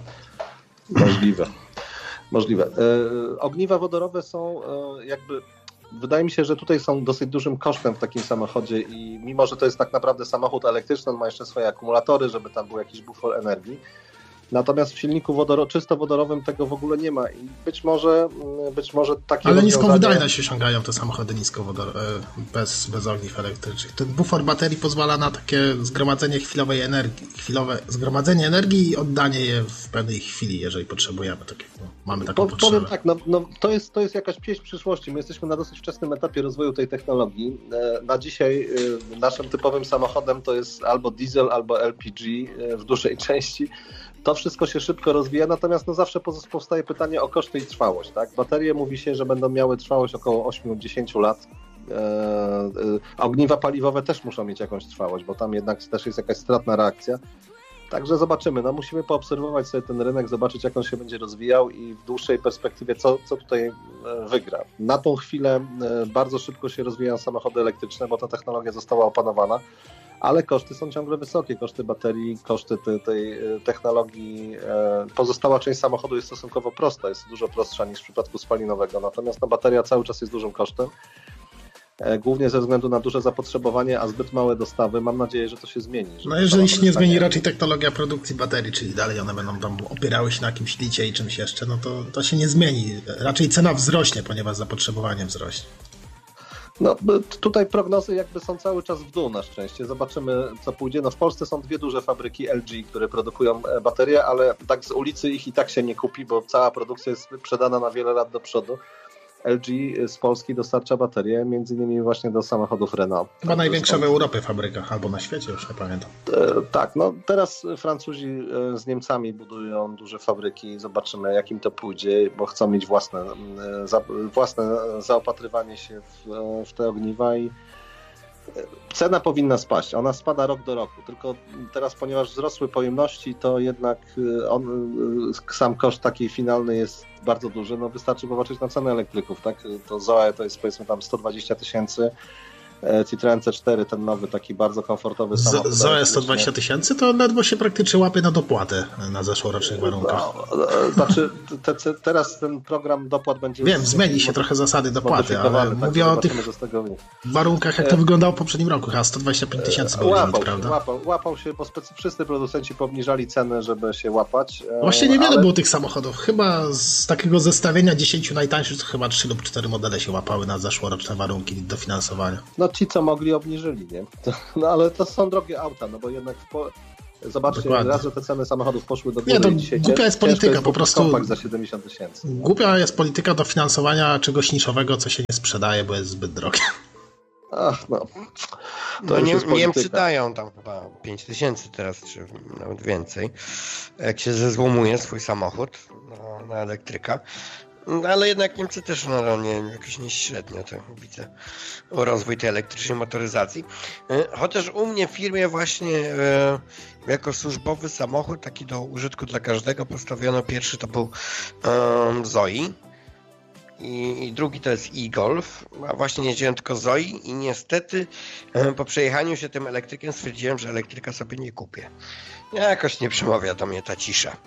Możliwe. Możliwe. E, ogniwa wodorowe są e, jakby, wydaje mi się, że tutaj są dosyć dużym kosztem w takim samochodzie i mimo, że to jest tak naprawdę samochód elektryczny, on ma jeszcze swoje akumulatory, żeby tam był jakiś bufor energii. Natomiast w silniku wodoro, czysto wodorowym tego w ogóle nie ma i być może, być może takie Ale niską wydajność osiągają te samochody niskowodorowe, bez, bez ogniw elektrycznych. Ten bufor baterii pozwala na takie zgromadzenie chwilowej energii, chwilowe zgromadzenie energii i oddanie je w pewnej chwili, jeżeli potrzebujemy. Tak jak, no, mamy taką po, potrzebę. Powiem tak, no, no, to, jest, to jest jakaś pieśń przyszłości. My jesteśmy na dosyć wczesnym etapie rozwoju tej technologii. Na dzisiaj naszym typowym samochodem to jest albo diesel, albo L P G w dużej części. To wszystko się szybko rozwija, natomiast no zawsze powstaje pytanie o koszty i trwałość. Tak? Baterie mówi się, że będą miały trwałość około osiem do dziesięciu lat. E, e, ogniwa paliwowe też muszą mieć jakąś trwałość, bo tam jednak też jest jakaś stratna reakcja. Także zobaczymy. No, musimy poobserwować sobie ten rynek, zobaczyć jak on się będzie rozwijał i w dłuższej perspektywie co, co tutaj wygra. Na tą chwilę bardzo szybko się rozwijają samochody elektryczne, bo ta technologia została opanowana. Ale koszty są ciągle wysokie, koszty baterii, koszty tej, tej technologii. Pozostała część samochodu jest stosunkowo prosta, jest dużo prostsza niż w przypadku spalinowego, natomiast no, bateria cały czas jest dużym kosztem, głównie ze względu na duże zapotrzebowanie, a zbyt małe dostawy. Mam nadzieję, że to się zmieni. No jeżeli się nie zmieni raczej technologia produkcji baterii, czyli dalej one będą tam opierały się na jakimś licie i czymś jeszcze, no to, to się nie zmieni. Raczej cena wzrośnie, ponieważ zapotrzebowanie wzrośnie. No tutaj prognozy jakby są cały czas w dół na szczęście. Zobaczymy co pójdzie. No w Polsce są dwie duże fabryki L G, które produkują baterie, ale tak z ulicy ich i tak się nie kupi, bo cała produkcja jest sprzedana na wiele lat do przodu. L G z Polski dostarcza baterie, między innymi właśnie do samochodów Renault. Chyba tak, największa w Europie fabryka, albo na świecie, już nie pamiętam. E, tak, no teraz Francuzi z Niemcami budują duże fabryki, zobaczymy jak im to pójdzie, bo chcą mieć własne, za, własne zaopatrywanie się w, w te ogniwa i cena powinna spaść. Ona spada rok do roku, tylko teraz ponieważ wzrosły pojemności, to jednak on, sam koszt taki finalny jest bardzo duży. No wystarczy popatrzeć na cenę elektryków, tak? To Zoe to jest powiedzmy tam sto dwadzieścia tysięcy, Citroen C cztery, ten nowy, taki bardzo komfortowy samochód. Zoe sto dwadzieścia tysięcy to ledwo się praktycznie łapie na dopłatę na zeszłorocznych warunkach. No, znaczy, te, te, teraz ten program dopłat będzie... Wiem, zmieni się trochę zasady dopłaty, ale tak, mówię o tych warunkach, jak to wyglądało w poprzednim roku, a sto dwadzieścia pięć tysięcy był limit, prawda? Łapał, łapał się, bo wszyscy producenci obniżali ceny, żeby się łapać. Właśnie niewiele ale... było tych samochodów. Chyba z takiego zestawienia dziesięciu najtańszych to chyba trzy lub cztery modele się łapały na zeszłoroczne warunki dofinansowania. No ci, co mogli, obniżyli, nie? No ale to są drogie auta, no bo jednak w po... Zobaczcie, Dokładnie. raz, że te ceny samochodów poszły do góry. Nie, to dzisiaj głupia jest polityka, jest po prostu. Za siedemdziesiąt tysięcy. Głupia jest polityka dofinansowania czegoś niszowego, co się nie sprzedaje, bo jest zbyt drogie. Ach, no. To no nie, Niemcy dają tam chyba pięć tysięcy teraz, czy nawet więcej, jak się zezłomuje swój samochód na, na elektryka. No, ale jednak Niemcy też no, nie, jakoś nie średnio to widzę rozwój tej elektrycznej motoryzacji. Chociaż u mnie w firmie właśnie e, jako służbowy samochód, taki do użytku dla każdego, postawiono pierwszy to był e, Zoe. I, I drugi to jest e-Golf, a właśnie jeździłem tylko Zoe i niestety e, po przejechaniu się tym elektrykiem stwierdziłem, że elektryka sobie nie kupię. Jakoś nie przemawia do mnie ta cisza.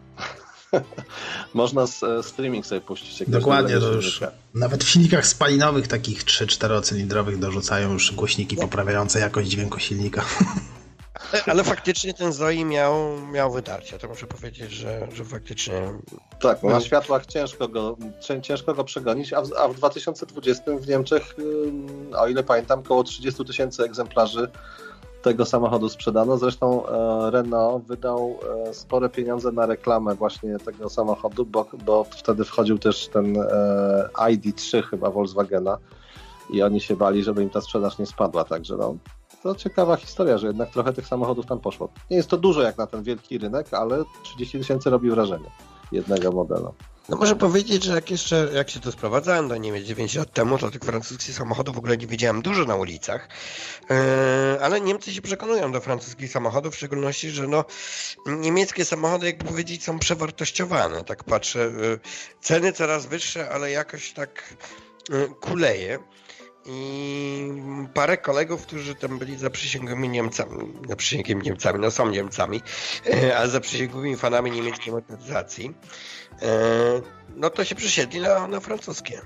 Można z, streaming sobie puścić. Dokładnie, to już nawet w silnikach spalinowych takich trzy-czterocylindrowych dorzucają już głośniki poprawiające jakość dźwięku silnika. Ale, ale faktycznie ten Zoe miał, miał wydarcia, to muszę powiedzieć, że, że faktycznie... Tak, no na światłach ciężko go, ciężko go przegonić, a w, a w dwa tysiące dwudziestym w Niemczech, o ile pamiętam, około trzydzieści tysięcy egzemplarzy tego samochodu sprzedano. Zresztą e, Renault wydał e, spore pieniądze na reklamę właśnie tego samochodu, bo, bo wtedy wchodził też ten e, I D trzy chyba Volkswagena i oni się bali, żeby im ta sprzedaż nie spadła, także no, to ciekawa historia, że jednak trochę tych samochodów tam poszło. Nie jest to dużo jak na ten wielki rynek, ale trzydzieści tysięcy robi wrażenie jednego modelu. No muszę powiedzieć, że jak jeszcze, jak się tu sprowadzałem do Niemiec dziewięć lat temu, to tych francuskich samochodów w ogóle nie widziałem dużo na ulicach, yy, ale Niemcy się przekonują do francuskich samochodów, w szczególności, że no, niemieckie samochody, jakby powiedzieć, są przewartościowane. Tak patrzę, yy, ceny coraz wyższe, ale jakoś tak yy, kuleje. I parę kolegów, którzy tam byli zaprzysięgłymi Niemcami, zaprzysięgłymi Niemcami, no są Niemcami, ale zaprzysięgłymi fanami niemieckiej motoryzacji, no to się przesiedli na, na francuskie.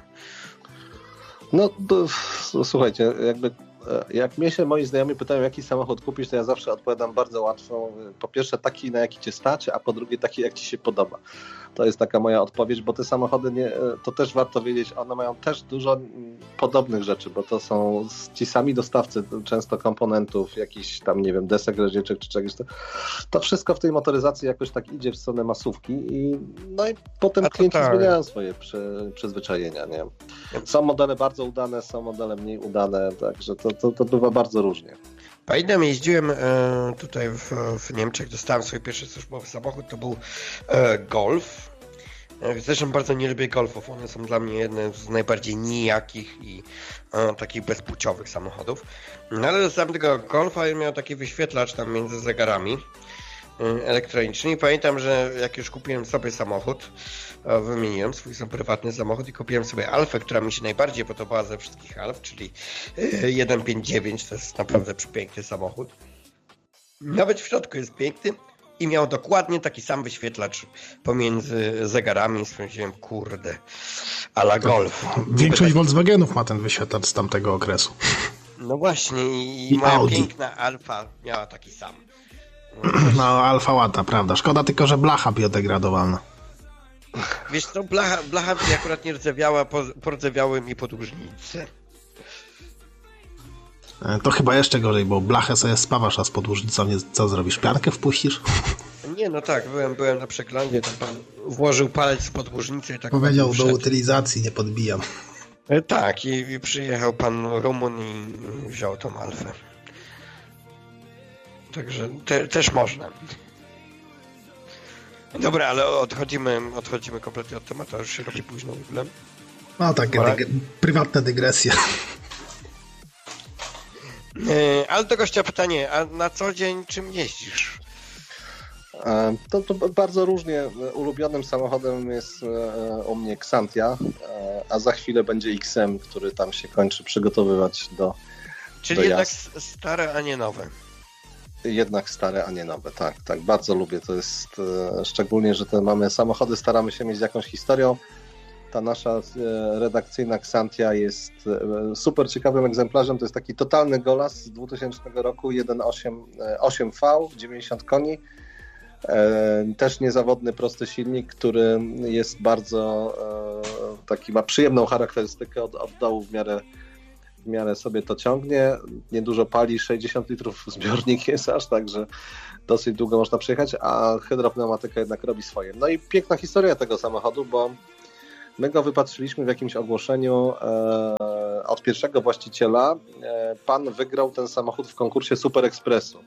No to, słuchajcie, jakby jak mnie się moi znajomi pytają, jaki samochód kupisz, to ja zawsze odpowiadam bardzo łatwo. Po pierwsze taki, na jaki cię stać, a po drugie taki, jak ci się podoba. To jest taka moja odpowiedź, bo te samochody, nie, to też warto wiedzieć, one mają też dużo podobnych rzeczy, bo to są ci sami dostawcy często komponentów, jakichś tam, nie wiem, desek rozdzielczych czy czegoś. To, to wszystko w tej motoryzacji jakoś tak idzie w stronę masówki i no i potem klienci tak zmieniają swoje przy, przyzwyczajenia, nie? Są modele bardzo udane, są modele mniej udane, także to, to, to bywa bardzo różnie. Pamiętam, jeździłem e, tutaj w, w Niemczech, dostałem swój pierwszy służbowy samochód, to był e, Golf. E, zresztą bardzo nie lubię Golfów, one są dla mnie jedne z najbardziej nijakich i e, takich bezpłciowych samochodów. No ale dostałem tego Golfa i miał taki wyświetlacz tam między zegarami e, elektroniczny i pamiętam, że jak już kupiłem sobie samochód, e, wymieniłem swój sam prywatny samochód i kupiłem sobie Alfę, która mi się najbardziej podobała ze wszystkich Alf, czyli e, sto pięćdziesiąt dziewięć, to jest naprawdę przepiękny samochód. Nawet w środku jest piękny i miał dokładnie taki sam wyświetlacz pomiędzy zegarami. Stwierdziłem, kurde, a la Golf. Większość Volkswagenów ma ten wyświetlacz z tamtego okresu. No właśnie i, I moja Audi. Piękna Alfa miała taki sam. No Alfa ładna, prawda. Szkoda tylko, że blacha biodegradowalna. Wiesz co, blacha, blacha mi akurat nie rdzewiała, pordzewiały mi podłużnice. To chyba jeszcze gorzej, bo blachę sobie spawasz, a z podłużnicą nie, co zrobisz? Piankę wpuścisz? Nie, no tak, byłem, byłem na przeglądzie, tam pan włożył palec w podłużnicę i tak... Powiedział, do utylizacji nie podbijam. Tak, i, i przyjechał pan Rumun i wziął tą Alfę. Także te, też można. Dobra, ale odchodzimy, odchodzimy kompletnie od tematu, a już się robi późno w ogóle. No takie dyg- prywatne dygresje. Ale do gościa pytanie, a na co dzień czym jeździsz? To, to bardzo różnie. Ulubionym samochodem jest u mnie Xantia, a za chwilę będzie X M, który tam się kończy przygotowywać do Czyli jednak stare, a nie nowe. Jednak stare, a nie nowe, tak, tak. Bardzo lubię. To jest e, szczególnie, że te mamy samochody, staramy się mieć jakąś historią. Ta nasza e, redakcyjna Xantia jest e, super ciekawym egzemplarzem. To jest taki totalny golas z dwutysięcznego roku, jeden przecinek osiem V, dziewięćdziesiąt koni. E, też niezawodny, prosty silnik, który jest bardzo e, taki, ma przyjemną charakterystykę od, od dołu w miarę w miarę sobie to ciągnie, niedużo pali, sześćdziesiąt litrów zbiornik jest aż, także dosyć długo można przejechać, a hydropneumatyka jednak robi swoje. No i piękna historia tego samochodu, bo my go wypatrzyliśmy w jakimś ogłoszeniu e, od pierwszego właściciela. E, pan wygrał ten samochód w konkursie Super Expressu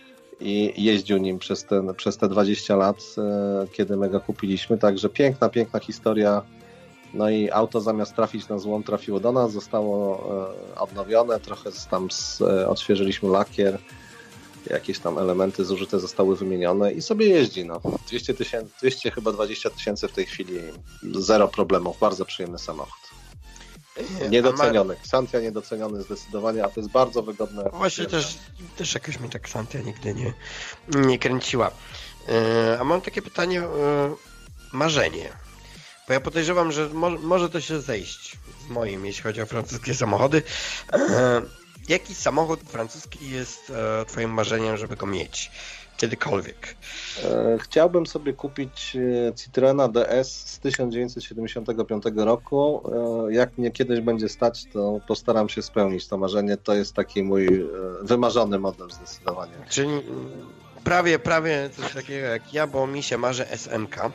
i jeździł nim przez, ten, przez te dwadzieścia lat, e, kiedy my go kupiliśmy, także piękna, piękna historia. No i auto zamiast trafić na złom trafiło do nas, zostało e, odnowione, trochę tam z, e, odświeżyliśmy lakier, jakieś tam elementy zużyte zostały wymienione i sobie jeździ. No. dwieście tysięcy, dwieście chyba dwadzieścia tysięcy w tej chwili, zero problemów, bardzo przyjemny samochód. Niedoceniony, Xantia niedoceniony zdecydowanie, a to jest bardzo wygodne. Właśnie też, też jakoś mi ta Xantia nigdy nie, nie kręciła. E, a mam takie pytanie, e, marzenie. Bo ja podejrzewam, że mo- może to się zejść z moim, jeśli chodzi o francuskie samochody. E, jaki samochód francuski jest e, twoim marzeniem, żeby go mieć? Kiedykolwiek. E, chciałbym sobie kupić Citroena D S z tysiąc dziewięćset siedemdziesiątego piątego roku. E, jak mnie kiedyś będzie stać, to postaram się spełnić to marzenie. To jest taki mój e, wymarzony model zdecydowanie. Czyli prawie, prawie coś takiego jak ja, bo mi się marzy S M K.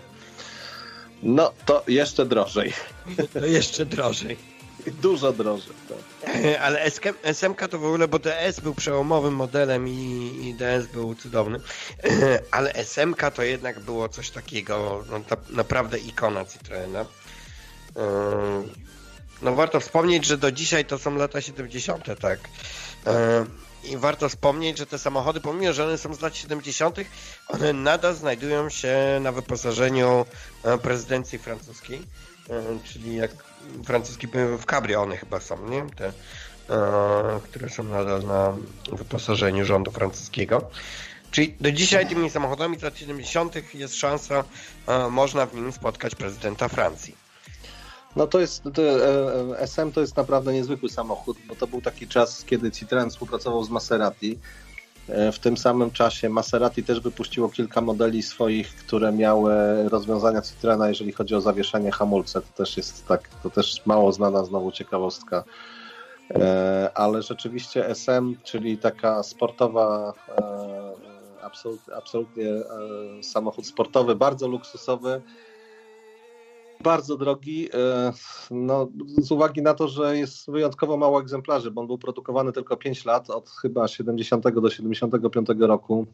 No, to jeszcze drożej. To jeszcze drożej. Dużo drożej, tak. Ale S M K to w ogóle, bo D S był przełomowym modelem i, i D S był cudowny, ale S M K to jednak było coś takiego, no, ta, naprawdę ikona Citroena. No warto wspomnieć, że do dzisiaj to są lata siedemdziesiąte, tak. I warto wspomnieć, że te samochody, pomimo że one są z lat siedemdziesiątych, one nadal znajdują się na wyposażeniu prezydencji francuskiej, czyli jak francuski w cabrio one chyba są, nie? Te, które są nadal na wyposażeniu rządu francuskiego. Czyli do dzisiaj tymi samochodami z lat siedemdziesiątych jest szansa, można w nim spotkać prezydenta Francji. No to jest, to, S M to jest naprawdę niezwykły samochód, bo to był taki czas, kiedy Citroen współpracował z Maserati. W tym samym czasie Maserati też wypuściło kilka modeli swoich, które miały rozwiązania Citroena, jeżeli chodzi o zawieszenie hamulce. To też jest tak, to też mało znana znowu ciekawostka. Ale rzeczywiście S M, czyli taka sportowa, absolutnie, absolutnie samochód sportowy, bardzo luksusowy, bardzo drogi, no, z uwagi na to, że jest wyjątkowo mało egzemplarzy, bo on był produkowany tylko pięć lat, od chyba siedemdziesiątego do siedemdziesiątego piątego roku.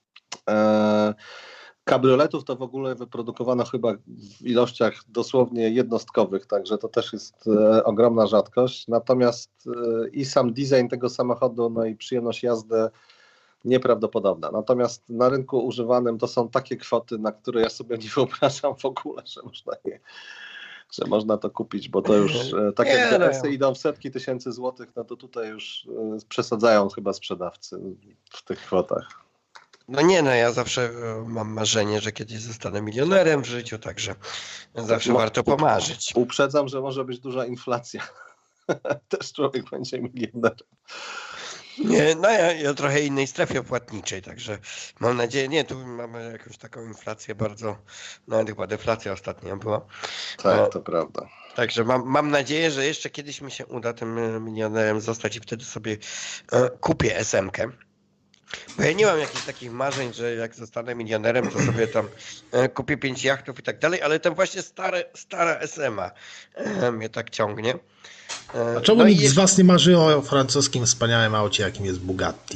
Kabrioletów to w ogóle wyprodukowano chyba w ilościach dosłownie jednostkowych, także to też jest ogromna rzadkość. Natomiast i sam design tego samochodu, no i przyjemność jazdy nieprawdopodobna. Natomiast na rynku używanym to są takie kwoty, na które ja sobie nie wyobrażam w ogóle, że można je, że można to kupić, bo to już tak jak D S-y idą w setki tysięcy złotych, no to tutaj już przesadzają chyba sprzedawcy w tych kwotach. No nie, no ja zawsze mam marzenie, że kiedyś zostanę milionerem w życiu, także zawsze no, warto pomarzyć. Uprzedzam, że może być duża inflacja. Też człowiek będzie milionerem. Nie, no ja, ja trochę innej strefie płatniczej, także mam nadzieję, nie, tu mamy jakąś taką inflację bardzo, nawet chyba deflacja ostatnia była. Tak, no, to prawda. Także mam, mam nadzieję, że jeszcze kiedyś mi się uda tym milionerem zostać i wtedy sobie e, kupię S M-kę. Bo ja nie mam jakichś takich marzeń, że jak zostanę milionerem, to sobie tam e, kupię pięć jachtów i tak dalej, ale ten właśnie stare, stara S M-a e, mnie tak ciągnie. E, A czemu no nikt jeszcze... z was nie marzy o francuskim wspaniałym aucie, jakim jest Bugatti?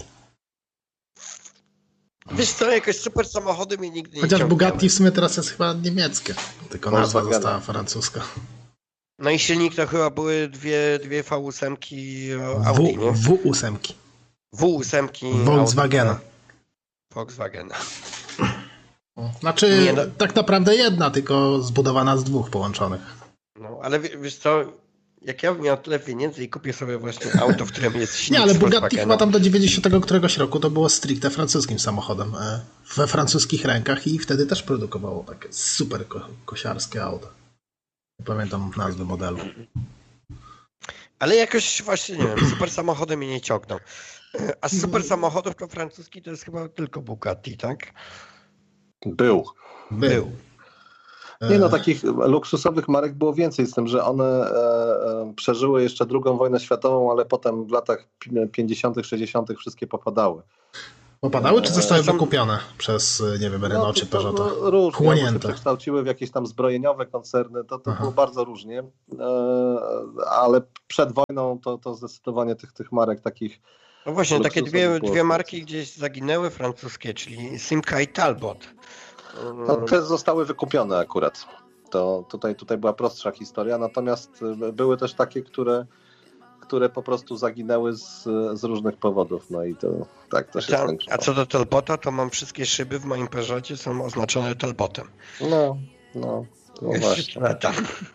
Wiesz co, jakoś super samochody mi nigdy nie Chociaż ciągniały. Bugatti w sumie teraz jest chyba niemieckie, tylko no, nazwa została francuska. No i silnik to chyba były dwie, dwie V osiem Audi, w, nie? W osiem. W osiem Volkswagena. Volkswagena. Znaczy nie, no. tak naprawdę jedna, tylko zbudowana z dwóch połączonych. No, ale wiesz co, jak ja bym miał tyle pieniędzy i kupię sobie właśnie auto, w którym jest silnik Nie, ale z Bugatti Volkswagena. chyba tam do dziewięćdziesiątego któregoś roku to było stricte francuskim samochodem, we francuskich rękach i wtedy też produkowało takie super ko- kosiarskie auto. Nie pamiętam nazwy modelu. Ale jakoś właśnie, nie wiem, super samochody mnie nie ciągną. A z super samochodów to francuski to jest chyba tylko Bugatti, tak? Był. Był. Nie no, takich luksusowych marek było więcej, z tym, że one e, e, przeżyły jeszcze drugą wojnę światową, ale potem w latach pięćdziesiątych, sześćdziesiątych wszystkie popadały. Popadały, czy zostały E, są- wykupione przez, nie wiem, Renault No, czy to- Peugeota? to różnie, albo się Chłonięte. przekształciły w jakieś tam zbrojeniowe koncerny, to, to Aha. było bardzo różnie, e, ale przed wojną to, to zdecydowanie tych, tych marek takich. No właśnie, takie luksusowych dwie, było dwie więcej. marki gdzieś zaginęły francuskie, czyli Simca i Talbot. No, te zostały wykupione akurat. To tutaj, tutaj była prostsza historia, natomiast e, były też takie, które, które po prostu zaginęły z, z różnych powodów. No i to tak to się Ta, skończyło. a co do Talbota, to mam wszystkie szyby w moim Peugeotie są oznaczone Talbotem. No, no, no właśnie. Lata.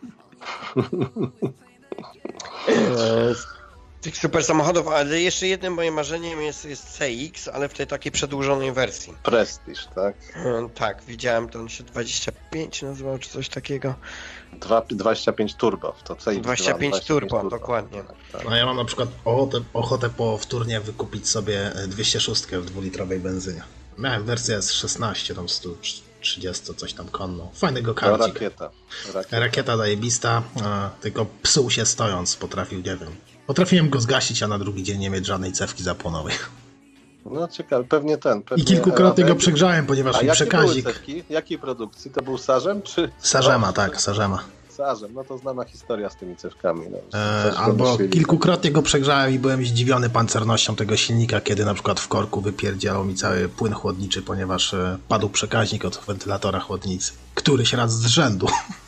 E, Z tych super samochodów, ale jeszcze jednym moim marzeniem jest, jest C X, ale w tej takiej przedłużonej wersji. Prestige, tak? E, Tak, widziałem, to on się dwadzieścia pięć nazywał, czy coś takiego. Dwa- dwadzieścia pięć turbo. To C X dwadzieścia pięć turbo, dokładnie. Tak, tak. No ja mam na przykład ochotę, ochotę powtórnie wykupić sobie dwieście sześć w dwulitrowej benzynie. Miałem wersję S szesnaście, tam sto trzydzieści coś tam konną. Fajnego To karcik. rakieta. rakieta. Rakieta zajebista, a, tylko psuł się stojąc, potrafił, nie wiem. Potrafiłem go zgasić, a na drugi dzień nie mieć żadnej cewki zapłonowej. No ciekawe, pewnie ten. Pewnie I kilkukrotnie go Radek. przegrzałem, ponieważ A mi jakie przekazik... były cewki? Jakiej produkcji? To był Sarzem czy... Sarzema, tak, Sarzema. Sarzem, no to znana historia z tymi cewkami. No. E, Coś albo wymyślili. kilkukrotnie go przegrzałem i byłem zdziwiony pancernością tego silnika, kiedy na przykład w korku wypierdzielał mi cały płyn chłodniczy, ponieważ e, padł przekaźnik od wentylatora chłodnicy. Któryś raz z rzędu.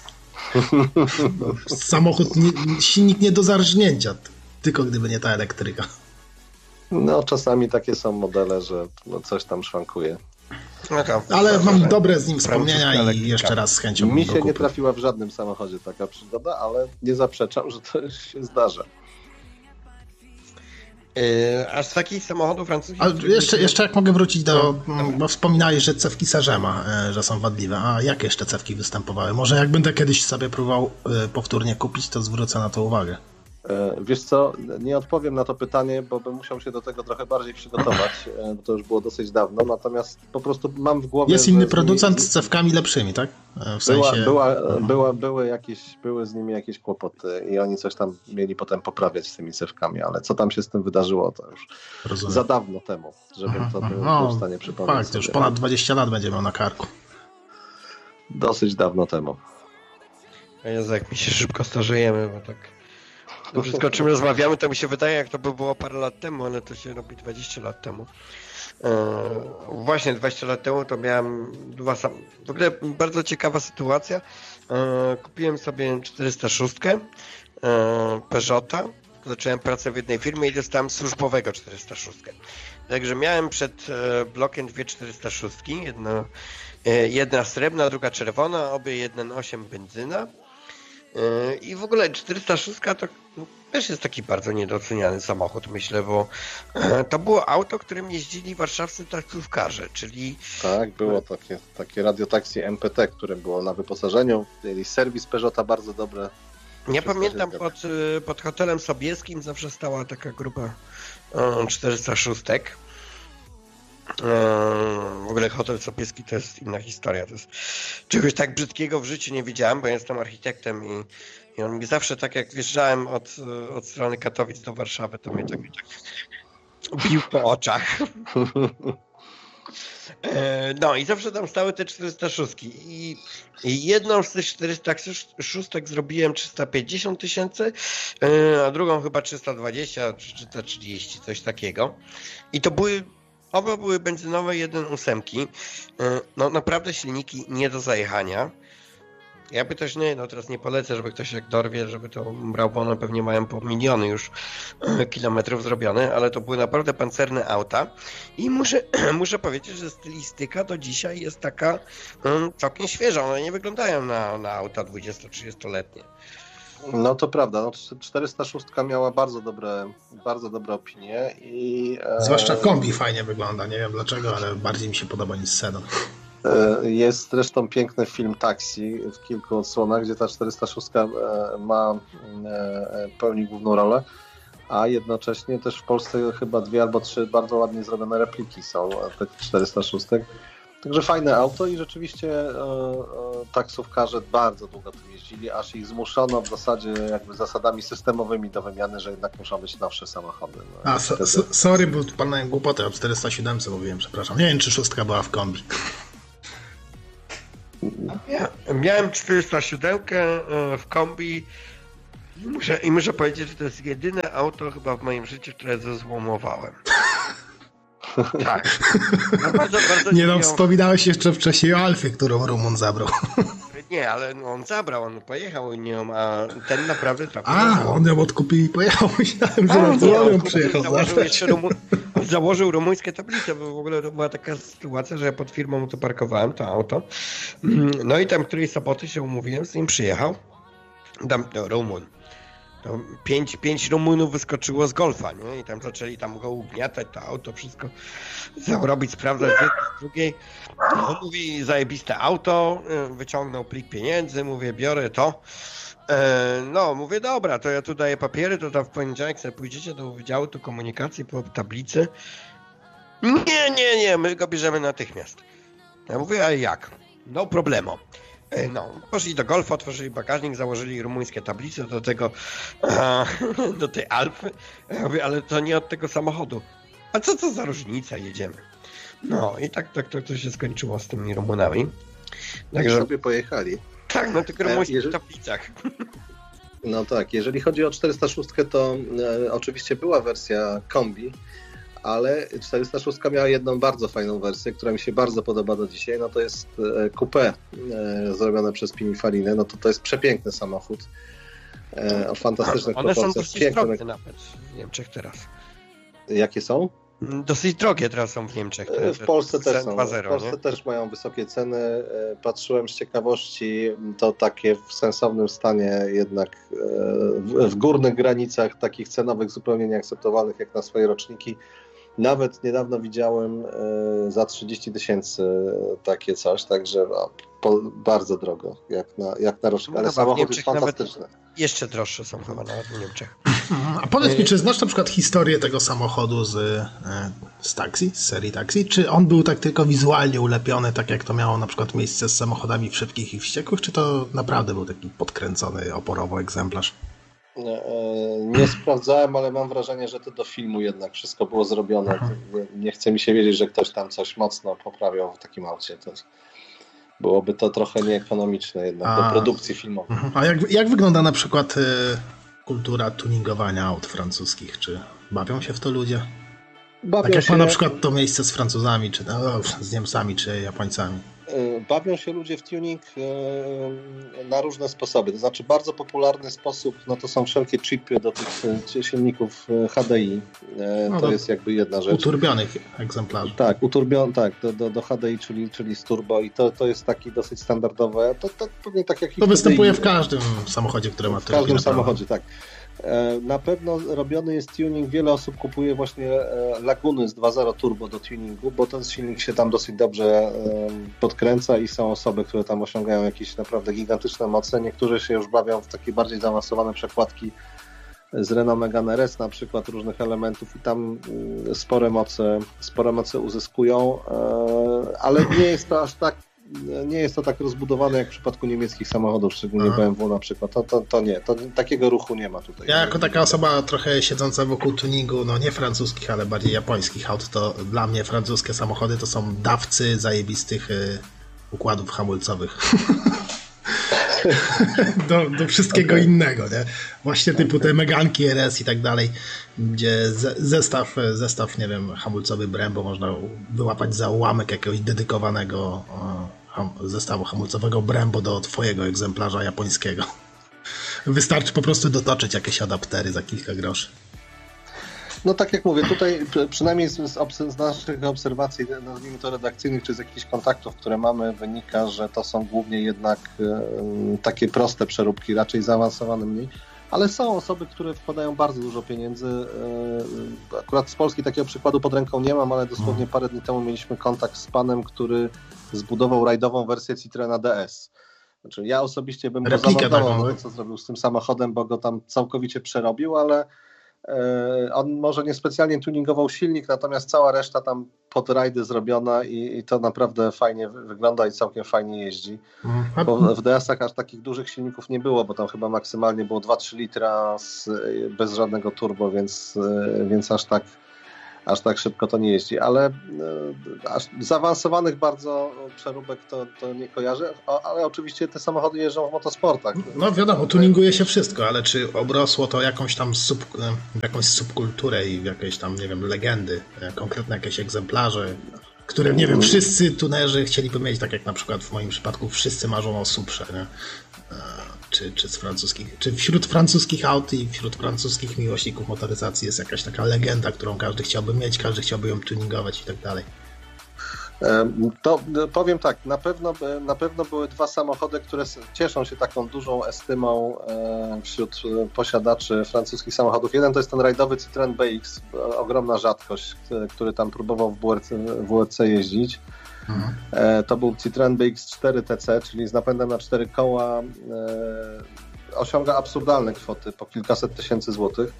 Samochód, nie, silnik nie do zarżnięcia, tylko gdyby nie ta elektryka. No czasami takie są modele, że no, coś tam szwankuje. Taka, Ale mam taka- dobre z nim wspomnienia francuska i elektrika. jeszcze raz z chęcią Mi bym się go nie kupił. trafiła w żadnym samochodzie taka przygoda, ale nie zaprzeczam, że to się zdarza. Yy, aż z takich samochodów francuskich... Ale których jeszcze, nie- jeszcze jak mogę wrócić do... No, m, bo wspominałeś, że cewki Sarzema, e, że są wadliwe. A jakie jeszcze cewki występowały? Może jak będę kiedyś sobie próbował e, powtórnie kupić, to zwrócę na to uwagę. E, Wiesz co, nie odpowiem na to pytanie, bo bym musiał się do tego trochę bardziej przygotować, e, bo to już było dosyć dawno, natomiast po prostu mam w głowie... Jest że inny z nimi- producent z cewkami lepszymi, tak? E, W Była, sensie... była, była, były, jakieś, były z nimi jakieś kłopoty i oni coś tam mieli potem poprawiać z tymi cewkami, ale co tam się z tym wydarzyło, to już Rozumiem. za dawno temu, żebym to był, No, był w stanie przypomnieć fakt, już sobie. ponad dwadzieścia lat będzie miał na karku. Dosyć dawno temu. O Jezu, jak mi się szybko starzejemy, bo tak... To wszystko, o czym rozmawiamy, to mi się wydaje, jak to by było parę lat temu, ale to się robi dwadzieścia lat temu. Eee, właśnie dwadzieścia lat temu to miałem dwa sam... W ogóle bardzo ciekawa sytuacja. Eee, kupiłem sobie czterysta sześć eee, Peugeota. Zacząłem pracę w jednej firmie i dostałem służbowego czterysta sześć. Także miałem przed e, blokiem dwie czterysta sześć, jedna, e, jedna srebrna, druga czerwona, obie jeden przecinek osiem benzyna. I w ogóle czterysta sześć to no, też jest taki bardzo niedoceniany samochód, myślę, bo to było auto, którym jeździli warszawscy taksówkarze, czyli... Tak, było takie, takie radiotaksi M P T, które było na wyposażeniu, mieli serwis Peugeota bardzo dobre. Ja Wszystko pamiętam się pod, pod hotelem Sobieskim zawsze stała taka grupa e, czterysta sześć. E, w ogóle hotel Sobieski to jest inna historia. To jest czegoś tak brzydkiego w życiu nie widziałem, bo ja jestem architektem i, i on mi zawsze tak jak wjeżdżałem od, od strony Katowic do Warszawy, to mnie tak, tak bił po oczach. No i zawsze tam stały te czterysta sześć i, i jedną z tych czterysta sześć zrobiłem trzysta pięćdziesiąt tysięcy, a drugą chyba trzysta dwadzieścia czy trzysta trzydzieści, coś takiego. I to były, oba były benzynowe, jeden ósemki. No naprawdę silniki nie do zajechania. Ja by też nie, no teraz nie polecę, żeby ktoś jak dorwie, żeby to brał, bo one pewnie mają po miliony już kilometrów zrobione, ale to były naprawdę pancerne auta i muszę, muszę powiedzieć, że stylistyka do dzisiaj jest taka um, całkiem świeża, one nie wyglądają na, na auta dwudziesto-trzydziestoletnie. No to prawda, no, czterysta sześć miała bardzo dobre, bardzo dobre opinie i... E... Zwłaszcza kombi fajnie wygląda, nie wiem dlaczego, ale bardziej mi się podoba niż sedan. Jest zresztą piękny film Taxi w kilku odsłonach, gdzie ta czterysta sześć ma pełni główną rolę, a jednocześnie też w Polsce chyba dwie albo trzy bardzo ładnie zrobione repliki są tych czterysta sześć. Także fajne auto i rzeczywiście e, e, taksówkarze bardzo długo tym jeździli, aż ich zmuszono w zasadzie jakby zasadami systemowymi do wymiany, że jednak muszą być nowsze samochody. No, a, so, so, sorry, bo pan głupotę o czterysta siedem mówiłem, przepraszam. Nie wiem, czy szóstka była w kombi. Ja miałem czterysta siedem w kombi i muszę, i muszę powiedzieć, że to jest jedyne auto chyba w moim życiu, które zezłomowałem. Tak. No bardzo, bardzo nie no, wspominałeś jeszcze wcześniej o Alfie, którą Rumun zabrał. Nie, ale no on zabrał, on pojechał nią, a ten naprawdę trafił. A, on ją odkupił i pojechał. Myślałem, że na to on przyjechał. Założył, jeszcze rumu... założył rumuńskie tablice, bo w ogóle to była taka sytuacja, że ja pod firmą to parkowałem, to auto. No i tam którejś soboty się umówiłem, z nim przyjechał. Tam no, Rumun. To pięć, pięć Rumunów wyskoczyło z Golfa, nie? I tam zaczęli tam go ugniatać, to auto, wszystko robić, sprawdzać z jednej, z drugiej. On mówi, zajebiste auto, wyciągnął plik pieniędzy, mówię, biorę to. No, mówię, dobra, to ja tu daję papiery, to tam w poniedziałek sobie pójdziecie do Wydziału tu Komunikacji po tablicy. Nie, nie, nie, my go bierzemy natychmiast. Ja mówię, a jak? No problemo. No, poszli do Golfa, otworzyli bagażnik, założyli rumuńskie tablice do tego, a, do tej Alfy. Ja mówię, ale to nie od tego samochodu. A co to za różnica, jedziemy. No i tak, tak to, to się skończyło z tymi Rumunami. Także sobie pojechali. Tak, na tych rumuńskich jeżeli... tablicach. No tak, jeżeli chodzi o czterysta sześć, to e, oczywiście była wersja kombi, ale czterysta sześć miała jedną bardzo fajną wersję, która mi się bardzo podoba do dzisiaj, no to jest coupé e, zrobione przez Pininfarina, no to to jest przepiękny samochód e, o fantastycznych One proporcjach. One są dosyć drogie nawet w Niemczech teraz. Jakie są? Dosyć drogie teraz są w Niemczech. W Polsce też są. W Polsce też mają wysokie ceny. Patrzyłem z ciekawości, to takie w sensownym stanie jednak w górnych granicach takich cenowych zupełnie nieakceptowalnych jak na swoje roczniki. Nawet niedawno widziałem za trzydzieści tysięcy takie coś, także no, po, bardzo drogo jak na, jak na rocznik, ale no, samochód jest fantastyczny. Jeszcze droższe są chyba nawet w Niemczech. A powiedz mi, czy znasz na przykład historię tego samochodu z, z Taxi, z serii Taxi? Czy on był tak tylko wizualnie ulepiony, tak jak to miało na przykład miejsce z samochodami w Szybkich i Wściekłych, czy to naprawdę był taki podkręcony oporowo egzemplarz? Nie, nie sprawdzałem, ale mam wrażenie, że to do filmu jednak wszystko było zrobione. Nie, nie chce mi się wiedzieć, że ktoś tam coś mocno poprawiał w takim aucie. To byłoby to trochę nieekonomiczne jednak A, do produkcji filmowej. A jak, jak wygląda na przykład y, kultura tuningowania aut francuskich? Czy bawią się w to ludzie? Bawią tak jak się... ma na przykład to miejsce z Francuzami, czy no, z Niemcami, czy Japońcami? Bawią się ludzie w tuning na różne sposoby. To znaczy bardzo popularny sposób, no to są wszelkie chipy do tych silników H D I. No to jest jakby jedna rzecz. Uturbionych egzemplarzy. Tak, uturbion, tak, do, do, do H D I, czyli, czyli z turbo i to, to jest taki dosyć standardowe. To, to pewnie tak jak To występuje w każdym samochodzie, który ma turbinę. W każdym samochodzie, tak. Na pewno robiony jest tuning, wiele osób kupuje właśnie Laguny z dwa zero turbo do tuningu, bo ten silnik się tam dosyć dobrze podkręca i są osoby, które tam osiągają jakieś naprawdę gigantyczne moce. Niektórzy się już bawią w takie bardziej zaawansowane przekładki z Renault Megane R S na przykład różnych elementów i tam spore moce, spore moce uzyskują, ale nie jest to aż tak nie jest to tak rozbudowane jak w przypadku niemieckich samochodów, szczególnie Aha. B M W na przykład. To, to, to nie, to, takiego ruchu nie ma tutaj. Ja jako taka osoba trochę siedząca wokół tuningu, no nie francuskich, ale bardziej japońskich aut, to dla mnie francuskie samochody to są dawcy zajebistych y, układów hamulcowych. do, do wszystkiego okay. innego, nie? Właśnie typu te Meganki R S i tak dalej, gdzie zestaw, zestaw, nie wiem, hamulcowy Brembo można wyłapać za ułamek jakiegoś dedykowanego o, zestawu hamulcowego Brembo do twojego egzemplarza japońskiego. Wystarczy po prostu dotoczyć jakieś adaptery za kilka groszy. No tak jak mówię, tutaj przynajmniej z, z naszych obserwacji, nazwijmy to redakcyjnych, czy z jakichś kontaktów, które mamy, wynika, że to są głównie jednak e, takie proste przeróbki, raczej zaawansowane mniej, ale są osoby, które wkładają bardzo dużo pieniędzy. E, akurat z Polski takiego przykładu pod ręką nie mam, ale dosłownie parę dni temu mieliśmy kontakt z panem, który zbudował rajdową wersję Citroena D S. Znaczy, ja osobiście bym go zamordował za to, co zrobił z tym samochodem, bo go tam całkowicie przerobił, ale on może niespecjalnie tuningował silnik, natomiast cała reszta tam pod rajdy zrobiona i, i to naprawdę fajnie wygląda i całkiem fajnie jeździ. Mhm. Bo w D S-ach aż takich dużych silników nie było, bo tam chyba maksymalnie było dwa trzy litra z, bez żadnego turbo, więc, więc aż tak aż tak szybko to nie jeździ, ale aż zaawansowanych bardzo przeróbek to, to nie kojarzę, ale oczywiście te samochody jeżdżą w motosportach. No wiadomo, tuninguje się wszystko, ale czy obrosło to jakąś tam sub, jakąś subkulturę i jakieś tam, nie wiem, legendy, konkretne jakieś egzemplarze, które, nie wiem, wszyscy tunerzy chcieliby mieć, tak jak na przykład w moim przypadku wszyscy marzą o Suprze, nie? Czy, czy, z francuskich, czy wśród francuskich aut i wśród francuskich miłośników motoryzacji jest jakaś taka legenda, którą każdy chciałby mieć, każdy chciałby ją tuningować i tak dalej? To powiem tak, na pewno, na pewno były dwa samochody, które cieszą się taką dużą estymą wśród posiadaczy francuskich samochodów. Jeden to jest ten rajdowy Citroen B X, ogromna rzadkość, który tam próbował w W R C jeździć. Mhm. To był Citroen B X cztery T C, czyli z napędem na cztery koła, osiąga absurdalne kwoty, po kilkaset tysięcy złotych.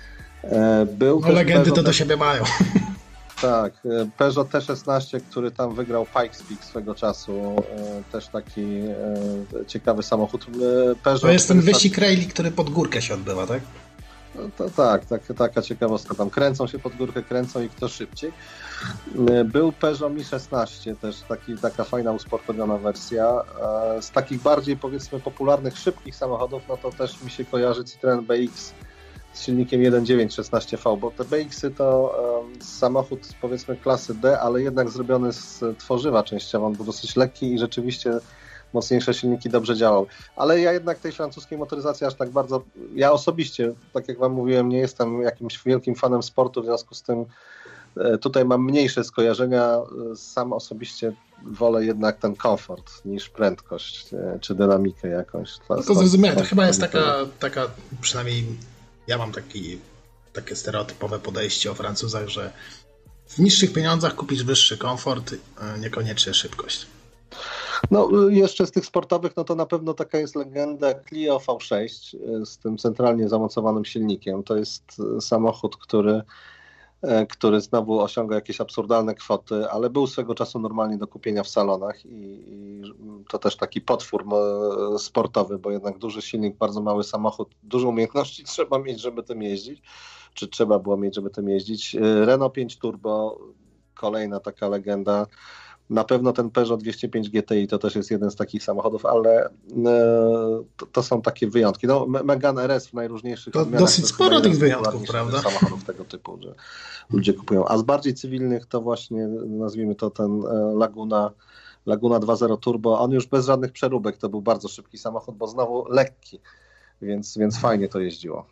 Był no legendy to do siebie mają. Tak, Peugeot T szesnaście, który tam wygrał Pikes Peak swego czasu, też taki ciekawy samochód. Peugeot to jest ten wyścig rally, który pod górkę się odbywa, tak? No to, tak, tak, taka ciekawostka. Tam kręcą się pod górkę, kręcą i kto szybciej. Był Peugeot Mi szesnaście, też taki, taka fajna, usportowiona wersja. Z takich bardziej, powiedzmy, popularnych, szybkich samochodów, no to też mi się kojarzy Citroen B X z silnikiem jeden dziewięć szesnaście V, bo te B X-y to um, samochód, powiedzmy, klasy D, ale jednak zrobiony z tworzywa częściowo. On był dosyć lekki i rzeczywiście mocniejsze silniki dobrze działał. Ale ja jednak tej francuskiej motoryzacji aż tak bardzo, ja osobiście, tak jak wam mówiłem, nie jestem jakimś wielkim fanem sportu, w związku z tym tutaj mam mniejsze skojarzenia. Sam osobiście wolę jednak ten komfort niż prędkość czy dynamikę jakąś. No to zrozumiałem. To chyba jest taka, taka, przynajmniej ja mam taki, takie stereotypowe podejście o Francuzach, że w niższych pieniądzach kupisz wyższy komfort, niekoniecznie szybkość. No jeszcze z tych sportowych, no to na pewno taka jest legenda Clio V sześć z tym centralnie zamocowanym silnikiem. To jest samochód, który który znowu osiąga jakieś absurdalne kwoty, ale był swego czasu normalnie do kupienia w salonach i, i to też taki potwór sportowy, bo jednak duży silnik, bardzo mały samochód, dużo umiejętności trzeba mieć, żeby tym jeździć, czy trzeba było mieć, żeby tym jeździć. Renault pięć Turbo, kolejna taka legenda. Na pewno ten Peugeot dwieście pięć G T I to też jest jeden z takich samochodów, ale to, to są takie wyjątki. No, Megane R S w najróżniejszych to odmianach. Dosyć sporo tych wyjątków, prawda? Samochodów tego typu, że ludzie kupują. A z bardziej cywilnych to właśnie, nazwijmy to ten Laguna, Laguna dwa zero Turbo. On już bez żadnych przeróbek, to był bardzo szybki samochód, bo znowu lekki, więc, więc fajnie to jeździło.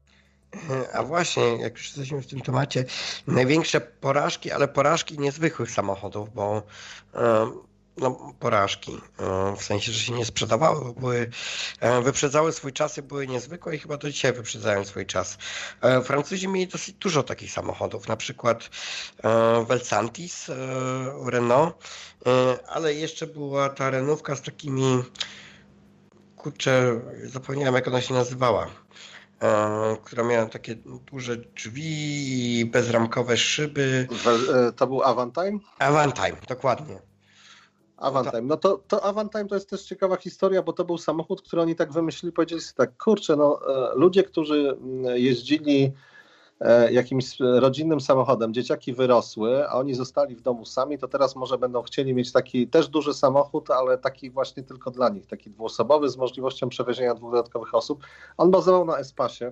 A właśnie, jak już jesteśmy w tym temacie, największe porażki, ale porażki niezwykłych samochodów, bo no, porażki, w sensie, że się nie sprzedawały, bo były, wyprzedzały swój czas i były niezwykłe i chyba do dzisiaj wyprzedzają swój czas. Francuzi mieli dosyć dużo takich samochodów, na przykład Velsantis, Renault, ale jeszcze była ta Renaultka z takimi, kurczę, zapomniałem jak ona się nazywała. Która miała takie duże drzwi i bezramkowe szyby. To był Avantime? Avantime, dokładnie. Avantime. No to, to Avantime to jest też ciekawa historia, bo to był samochód, który oni tak wymyślili, powiedzieli sobie tak, kurczę, no ludzie, którzy jeździli jakimś rodzinnym samochodem, dzieciaki wyrosły, a oni zostali w domu sami, to teraz może będą chcieli mieć taki też duży samochód, ale taki właśnie tylko dla nich, taki dwuosobowy z możliwością przewiezienia dwóch dodatkowych osób. On bazował na Espacie.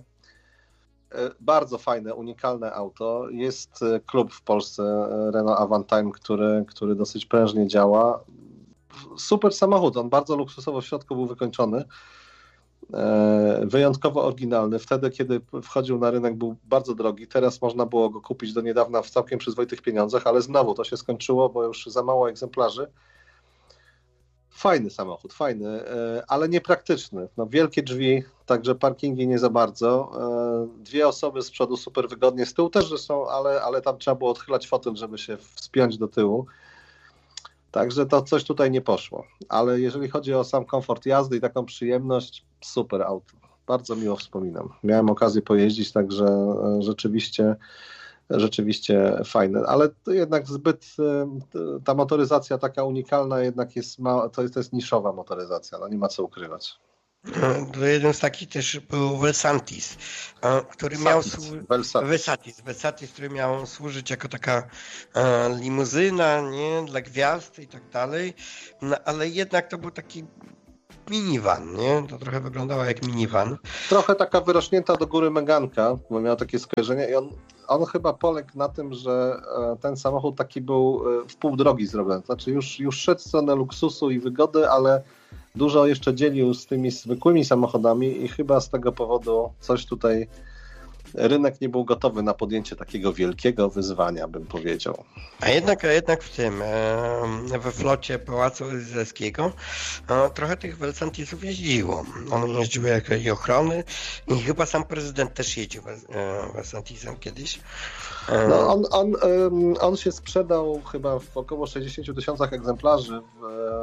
Bardzo fajne, unikalne auto. Jest klub w Polsce Renault Avantime, który, który dosyć prężnie działa. Super samochód, on bardzo luksusowo w środku był wykończony. wyjątkowo oryginalny. Wtedy, kiedy wchodził na rynek, był bardzo drogi. Teraz można było go kupić do niedawna w całkiem przyzwoitych pieniądzach, ale znowu to się skończyło, bo już za mało egzemplarzy. Fajny samochód, fajny, ale niepraktyczny. No, wielkie drzwi, także parkingi nie za bardzo. Dwie osoby z przodu super wygodnie, z tyłu też zresztą, ale, ale tam trzeba było odchylać fotel, żeby się wspiąć do tyłu. Także to coś tutaj nie poszło. Ale jeżeli chodzi o sam komfort jazdy i taką przyjemność, super auto. Bardzo miło wspominam. Miałem okazję pojeździć, także rzeczywiście rzeczywiście fajne, ale to jednak zbyt, ta motoryzacja taka unikalna jednak jest, ma, to jest, to jest niszowa motoryzacja, no nie ma co ukrywać. To jeden z takich też był Velsantis, który miał Velsantis, Velsantis, który miał służyć jako taka limuzyna, nie, dla gwiazd i tak dalej, no, ale jednak to był taki minivan, nie? To trochę wyglądało jak minivan. Trochę taka wyrośnięta do góry Meganka, bo miała takie skojarzenie i on, on chyba poległ na tym, że ten samochód taki był w pół drogi zrobiony. Znaczy już, już szedł w stronę luksusu i wygody, ale dużo jeszcze dzielił z tymi zwykłymi samochodami i chyba z tego powodu coś tutaj rynek nie był gotowy na podjęcie takiego wielkiego wyzwania, bym powiedział. A jednak, a jednak w tym, we flocie Pałacu Elizejskiego trochę tych Velsantisów jeździło. One jeździły jako i ochrony i chyba sam prezydent też jeździł Velsantisem kiedyś. No on, on, on się sprzedał chyba w około sześćdziesięciu tysiącach egzemplarzy w,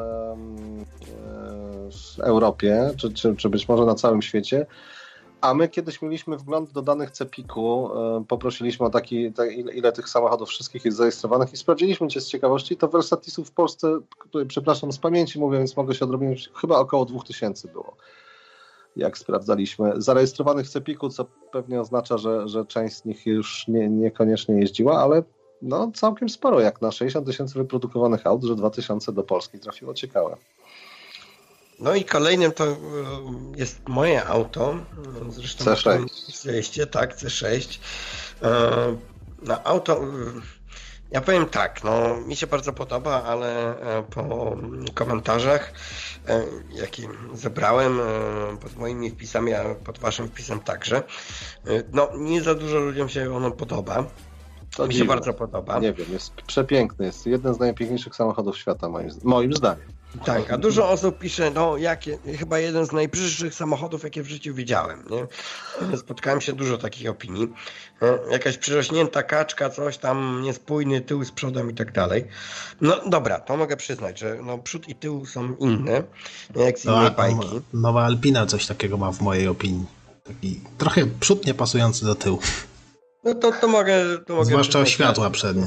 w Europie, czy, czy, czy być może na całym świecie. A my kiedyś mieliśmy wgląd do danych Cepiku, poprosiliśmy o taki, te, ile, ile tych samochodów wszystkich jest zarejestrowanych i sprawdziliśmy cię z ciekawości, to Velsantisów w Polsce, tutaj, przepraszam, z pamięci mówię, więc mogę się odrobić, chyba około dwóch tysięcy było, jak sprawdzaliśmy. Zarejestrowanych w Cepiku, co pewnie oznacza, że, że część z nich już nie, niekoniecznie jeździła, ale no całkiem sporo, jak na sześćdziesiąt tysięcy wyprodukowanych aut, że dwa tysiące do Polski trafiło, ciekawe. No i kolejnym to jest moje auto, zresztą C sześć. Zejście, tak, C sześć. No auto, ja powiem tak, no mi się bardzo podoba, ale po komentarzach, jakie zebrałem pod moimi wpisami, a pod waszym wpisem także, no nie za dużo ludziom się ono podoba. To mi się dziwne. Bardzo podoba. Nie wiem, jest przepiękny, jest jeden z najpiękniejszych samochodów świata moim, moim zdaniem. Tak, a dużo osób pisze, no jakie, chyba jeden z najbrzydszych samochodów, jakie w życiu widziałem, nie? Spotkałem się dużo takich opinii. Jakaś przyrośnięta kaczka, coś tam niespójny, tył z przodem i tak dalej. No dobra, to mogę przyznać, że no, przód i tył są inne, jak z innej bajki. Nowa Alpina coś takiego ma w mojej opinii. Taki trochę przód nie pasujący do tyłu. No to, to mogę... To mogę Zwłaszcza światła przednie.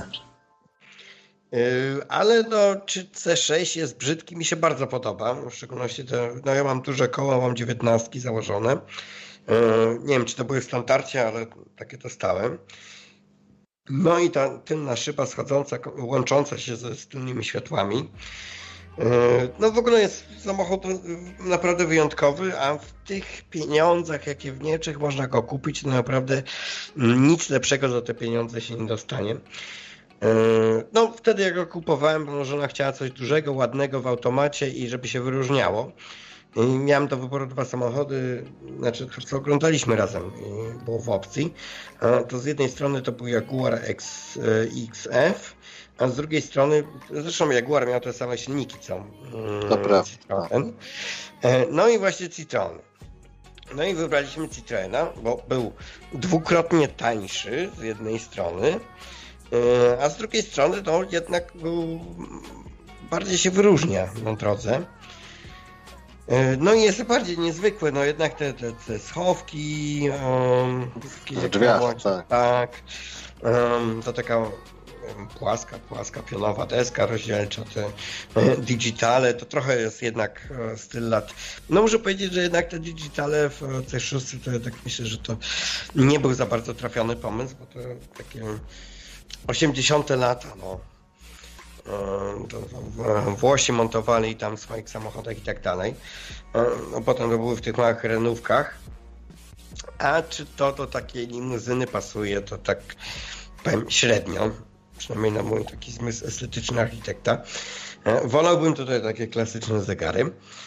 Ale no, czy C sześć jest brzydki, mi się bardzo podoba, w szczególności te, no ja mam duże koła, mam dziewiętnastki założone, nie wiem czy to były w standardzie, ale takie dostałem. No i ta tylna szyba schodząca, łącząca się ze z tylnymi światłami. No w ogóle jest samochód naprawdę wyjątkowy, a w tych pieniądzach, jakie w Niemczech można go kupić, to naprawdę nic lepszego za te pieniądze się nie dostanie. No wtedy jak go kupowałem, bo żona chciała coś dużego, ładnego w automacie i żeby się wyróżniało. I miałem do wyboru dwa samochody, znaczy to co oglądaliśmy razem, było w opcji. To z jednej strony to był Jaguar X F, a z drugiej strony, zresztą Jaguar miał te same silniki co Citroen. No i właśnie Citroen. No i wybraliśmy Citroena, bo był dwukrotnie tańszy z jednej strony, a z drugiej strony to jednak był, bardziej się wyróżnia na drodze. No i jest bardziej niezwykły, no jednak te, te, te schowki, um, w drzwiach, tak. tak um, to taka um, płaska, płaska pionowa deska rozdzielcza, te digitale, to trochę jest jednak styl lat. No muszę powiedzieć, że jednak te digitale w C sześć to ja tak myślę, że to nie był za bardzo trafiony pomysł, bo to takie osiemdziesiąte lata, no. To Włosi montowali tam w swoich samochodach i tak dalej. No, potem to były w tych małych renówkach. A czy to do takiej limuzyny pasuje, to tak powiem średnio. Przynajmniej na mój taki zmysł estetyczny architekta. Wolałbym tutaj takie klasyczne zegary.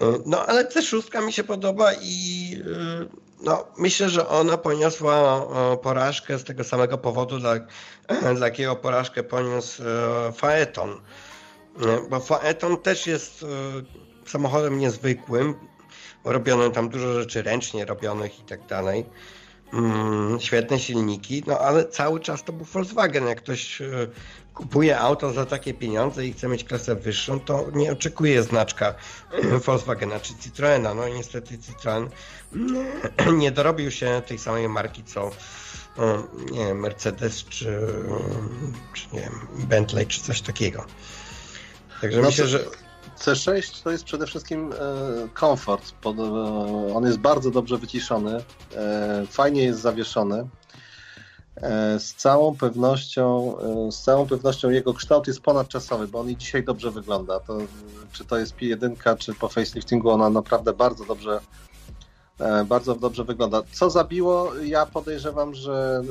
No ale C sześć mi się podoba i no, myślę, że ona poniosła porażkę z tego samego powodu, dla, dla jakiego porażkę poniósł Phaeton. Bo Phaeton też jest samochodem niezwykłym, robionym tam dużo rzeczy ręcznie robionych i tak dalej. Świetne silniki, no ale cały czas to był Volkswagen. Jak ktoś kupuje auto za takie pieniądze i chce mieć klasę wyższą, to nie oczekuje znaczka Volkswagena czy Citroena. No i niestety Citroen nie dorobił się tej samej marki co nie wiem, Mercedes czy, czy nie wiem, Bentley czy coś takiego. Także no myślę, to... że C sześć to jest przede wszystkim e, komfort. Pod, e, on jest bardzo dobrze wyciszony, e, fajnie jest zawieszony. E, z całą pewnością, e, z całą pewnością jego kształt jest ponadczasowy, bo on i dzisiaj dobrze wygląda. To, czy to jest P jeden, czy po faceliftingu, ona naprawdę bardzo dobrze, e, bardzo dobrze wygląda. Co zabiło? Ja podejrzewam, że